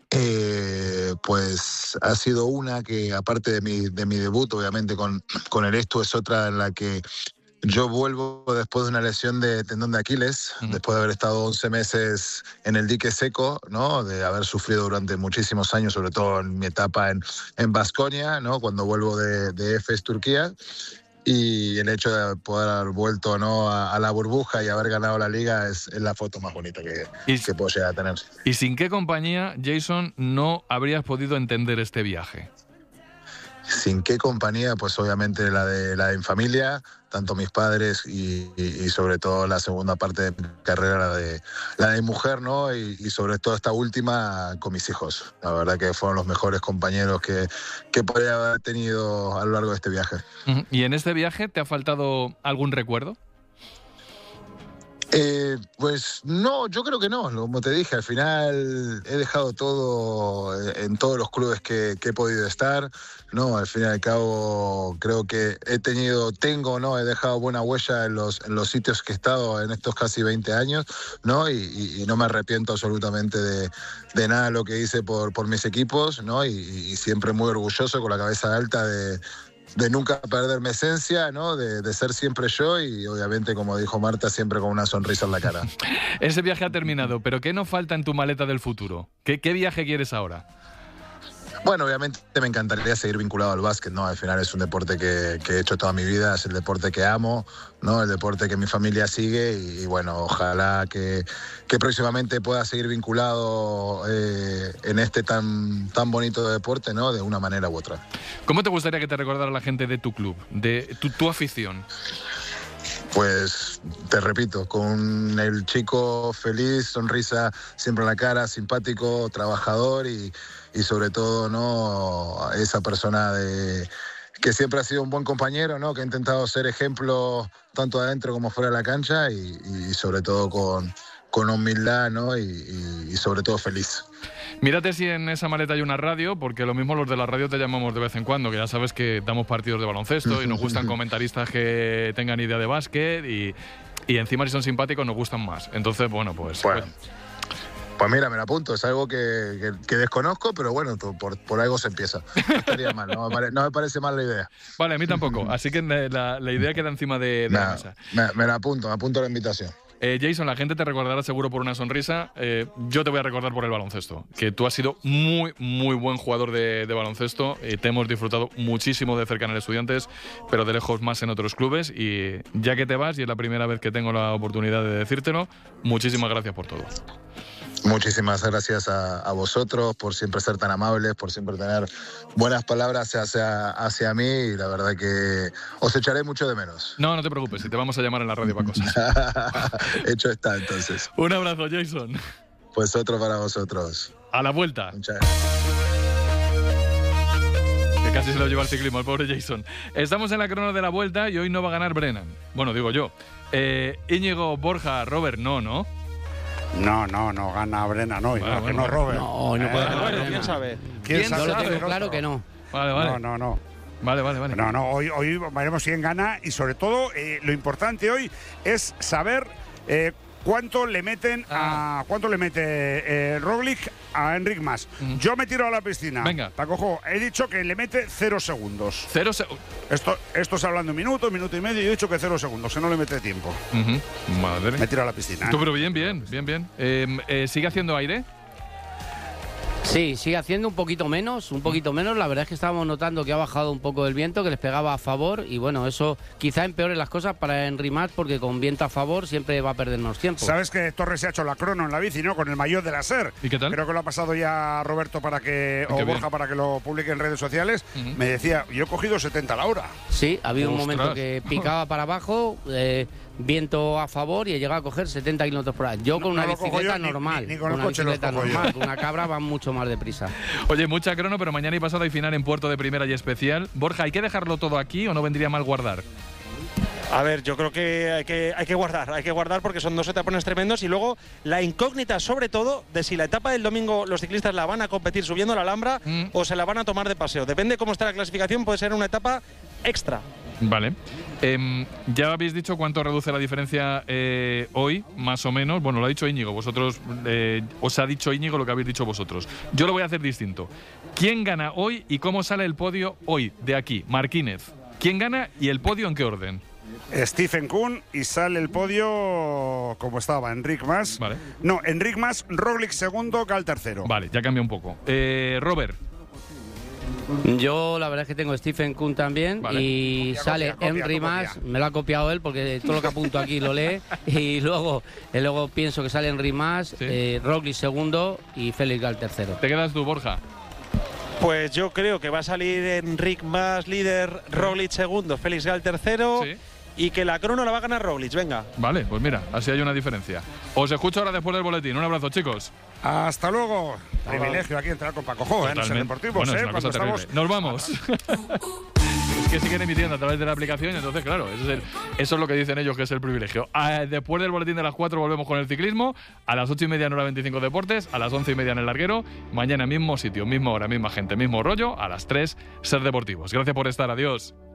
eh, pues ha sido una que, aparte de mi, de mi debut, obviamente con, con el Estu, es otra en la que Yo vuelvo después de una lesión de tendón de Aquiles, uh-huh. después de haber estado once meses en el dique seco, ¿no? De haber sufrido durante muchísimos años, sobre todo en mi etapa en, en Baskonia, ¿no? Cuando vuelvo de, de Efes, Turquía. Y el hecho de poder haber vuelto, ¿no? a, a la burbuja y haber ganado la liga es, es la foto más bonita que, y, que puedo llegar a tener. ¿Y sin qué compañía, Jason, no habrías podido entender este viaje? ¿Sin qué compañía? Pues obviamente la de la de mi familia, tanto mis padres y, y, y sobre todo la segunda parte de mi carrera, la de, la de mi mujer, ¿no? Y, y sobre todo esta última con mis hijos. La verdad que fueron los mejores compañeros que, que podría haber tenido a lo largo de este viaje. ¿Y en este viaje te ha faltado algún recuerdo? Eh, pues no, yo creo que no, como te dije, al final he dejado todo en todos los clubes que, que he podido estar, ¿no? Al fin y al cabo creo que he tenido, tengo, ¿no? He dejado buena huella en los, en los sitios que he estado en estos casi veinte años, ¿no? Y, y, y no me arrepiento absolutamente de, de nada de lo que hice por, por mis equipos, ¿no? Y, y siempre muy orgulloso, con la cabeza alta de... de nunca perder mi esencia, ¿no? De, de ser siempre yo y obviamente, como dijo Marta, siempre con una sonrisa en la cara. Ese viaje ha terminado, pero ¿qué nos falta en tu maleta del futuro? ¿Qué, qué viaje quieres ahora? Bueno, obviamente me encantaría seguir vinculado al básquet, ¿no? Al final es un deporte que, que he hecho toda mi vida, es el deporte que amo, ¿no? El deporte que mi familia sigue y, y bueno, ojalá que, que próximamente pueda seguir vinculado eh, en este tan, tan bonito deporte, ¿no? De una manera u otra. ¿Cómo te gustaría que te recordara la gente de tu club, de tu, tu afición? Pues te repito, con el chico feliz, sonrisa siempre en la cara, simpático, trabajador y, y sobre todo, ¿no? Esa persona de, que siempre ha sido un buen compañero, ¿no? Que ha intentado ser ejemplo tanto adentro como fuera de la cancha y, y sobre todo con, con humildad, ¿no? Y, y, y sobre todo feliz. Mírate si en esa maleta hay una radio, porque lo mismo los de la radio te llamamos de vez en cuando, que ya sabes que damos partidos de baloncesto y nos gustan comentaristas que tengan idea de básquet y, y encima si son simpáticos nos gustan más. Entonces, bueno, pues... Bueno. pues Pues mira, me la apunto, es algo que, que, que desconozco, pero bueno, por, por algo se empieza. No estaría mal, no me, pare, no me parece mal la idea. Vale, a mí tampoco, así que la, la idea queda encima de, de nah, la mesa. Me, me la apunto, me apunto a la invitación. Eh, Jason, la gente te recordará seguro por una sonrisa. Eh, yo te voy a recordar por el baloncesto, que tú has sido muy, muy buen jugador de, de baloncesto. Eh, te hemos disfrutado muchísimo de cerca en el Estudiantes, pero de lejos más en otros clubes. Y ya que te vas, y es la primera vez que tengo la oportunidad de decírtelo, muchísimas gracias por todo. Muchísimas gracias a, a vosotros por siempre ser tan amables, por siempre tener buenas palabras hacia, hacia mí y la verdad que os echaré mucho de menos. No, no te preocupes, si te vamos a llamar en la radio para cosas. Hecho está, entonces. Un abrazo, Jason. Pues otro para vosotros. A la vuelta. Muchas gracias. Que casi se lo lleva al ciclismo, el pobre Jason. Estamos en la crono de la vuelta y hoy no va a ganar Brennan. Bueno, digo yo. Eh, Íñigo, Borja, Robert, no, ¿no? No, no, no gana Brennan hoy, bueno, no, bueno, que no Robert. No, no puede ganar. Bueno, ¿quién sabe? ¿Quién Yo sabe? lo tengo claro que no. Vale, vale. No, no, no. Vale, vale, vale. No, no, hoy, hoy veremos quién gana y sobre todo eh, lo importante hoy es saber eh, cuánto le meten a cuánto le mete eh, Roglic a Enric Mas. Uh-huh. Yo me tiro a la piscina. Venga. Te acojo. He dicho que le mete cero segundos. Cero segundos. Esto, esto es hablando un minuto, minuto y medio y he dicho que cero segundos, que no le mete tiempo. Uh-huh. Madre. Me tiro a la piscina. Tú, pero bien, bien, bien, bien. Eh, eh, ¿Sigue haciendo aire? Sí, sigue haciendo un poquito menos, un poquito menos. La verdad es que estábamos notando que ha bajado un poco el viento, que les pegaba a favor y bueno, eso quizá empeore las cosas para Enric Mas porque con viento a favor siempre va a perdernos tiempo. Sabes que Torres se ha hecho la crono en la bici, ¿no? Con el maillot de la SER. ¿Y qué tal? Creo que lo ha pasado ya Roberto para que o Borja bien. Para que lo publique en redes sociales. Uh-huh. Me decía, yo he cogido setenta a la hora. Sí, ha habido Ostras. un momento que picaba para abajo. Eh, viento a favor y he llegado a coger setenta kilómetros por hora. Yo con no, una no bicicleta yo, normal. Ni, ni con, con el una coche bicicleta normal. yo. Con una cabra va mucho más deprisa. Oye, mucha crono, pero mañana y pasado hay final en Puerto de Primera y Especial. Borja, ¿hay que dejarlo todo aquí o no vendría mal guardar? A ver, yo creo que hay que, hay que guardar, hay que guardar porque son dos etapones tremendos y luego la incógnita sobre todo de si la etapa del domingo los ciclistas la van a competir subiendo la Alhambra mm. o se la van a tomar de paseo. Depende cómo está la clasificación, puede ser una etapa extra. Vale. Eh, ya habéis dicho cuánto reduce la diferencia eh, hoy, más o menos. Bueno, lo ha dicho Íñigo, vosotros eh, os ha dicho Íñigo lo que habéis dicho vosotros. Yo lo voy a hacer distinto. ¿Quién gana hoy y cómo sale el podio hoy, de aquí? Marquínez. ¿Quién gana y el podio en qué orden? Stephen Kuhn y sale el podio como estaba, Enric Mas. Vale. No, Enric Mas, Roglic segundo, Gal tercero. Vale, ya cambia un poco. Eh, Robert. Yo la verdad es que tengo Stephen Kuhn también vale. y copia, sale copia, copia, Henry Mas, me lo ha copiado él porque todo lo que apunto aquí lo lee y luego, y luego pienso que sale Henry Mas, sí. eh, Roglic segundo y Félix Gal tercero. ¿Te quedas tú, Borja? Pues yo creo que va a salir Enric Mas líder, Roglic segundo, Félix Gal tercero. Sí. Y que la crono la va a ganar Roglic, venga. Vale, pues mira, así hay una diferencia. Os escucho ahora después del boletín. Un abrazo, chicos. Hasta luego. Hasta Privilegio luego. Aquí entrar con Paco Jo, ¿eh? En el Deportivo, bueno, ¿eh? Es una cosa estamos... Nos vamos. Es que siguen emitiendo a través de la aplicación, entonces, claro, eso es, el, eso es lo que dicen ellos que es el privilegio. Ah, después del boletín de las cuatro volvemos con el ciclismo. A las ocho y media en hora veinticinco Deportes, a las once y media en el Larguero. Mañana mismo sitio, misma hora, misma gente, mismo rollo. A las tres, Ser Deportivos. Gracias por estar. Adiós.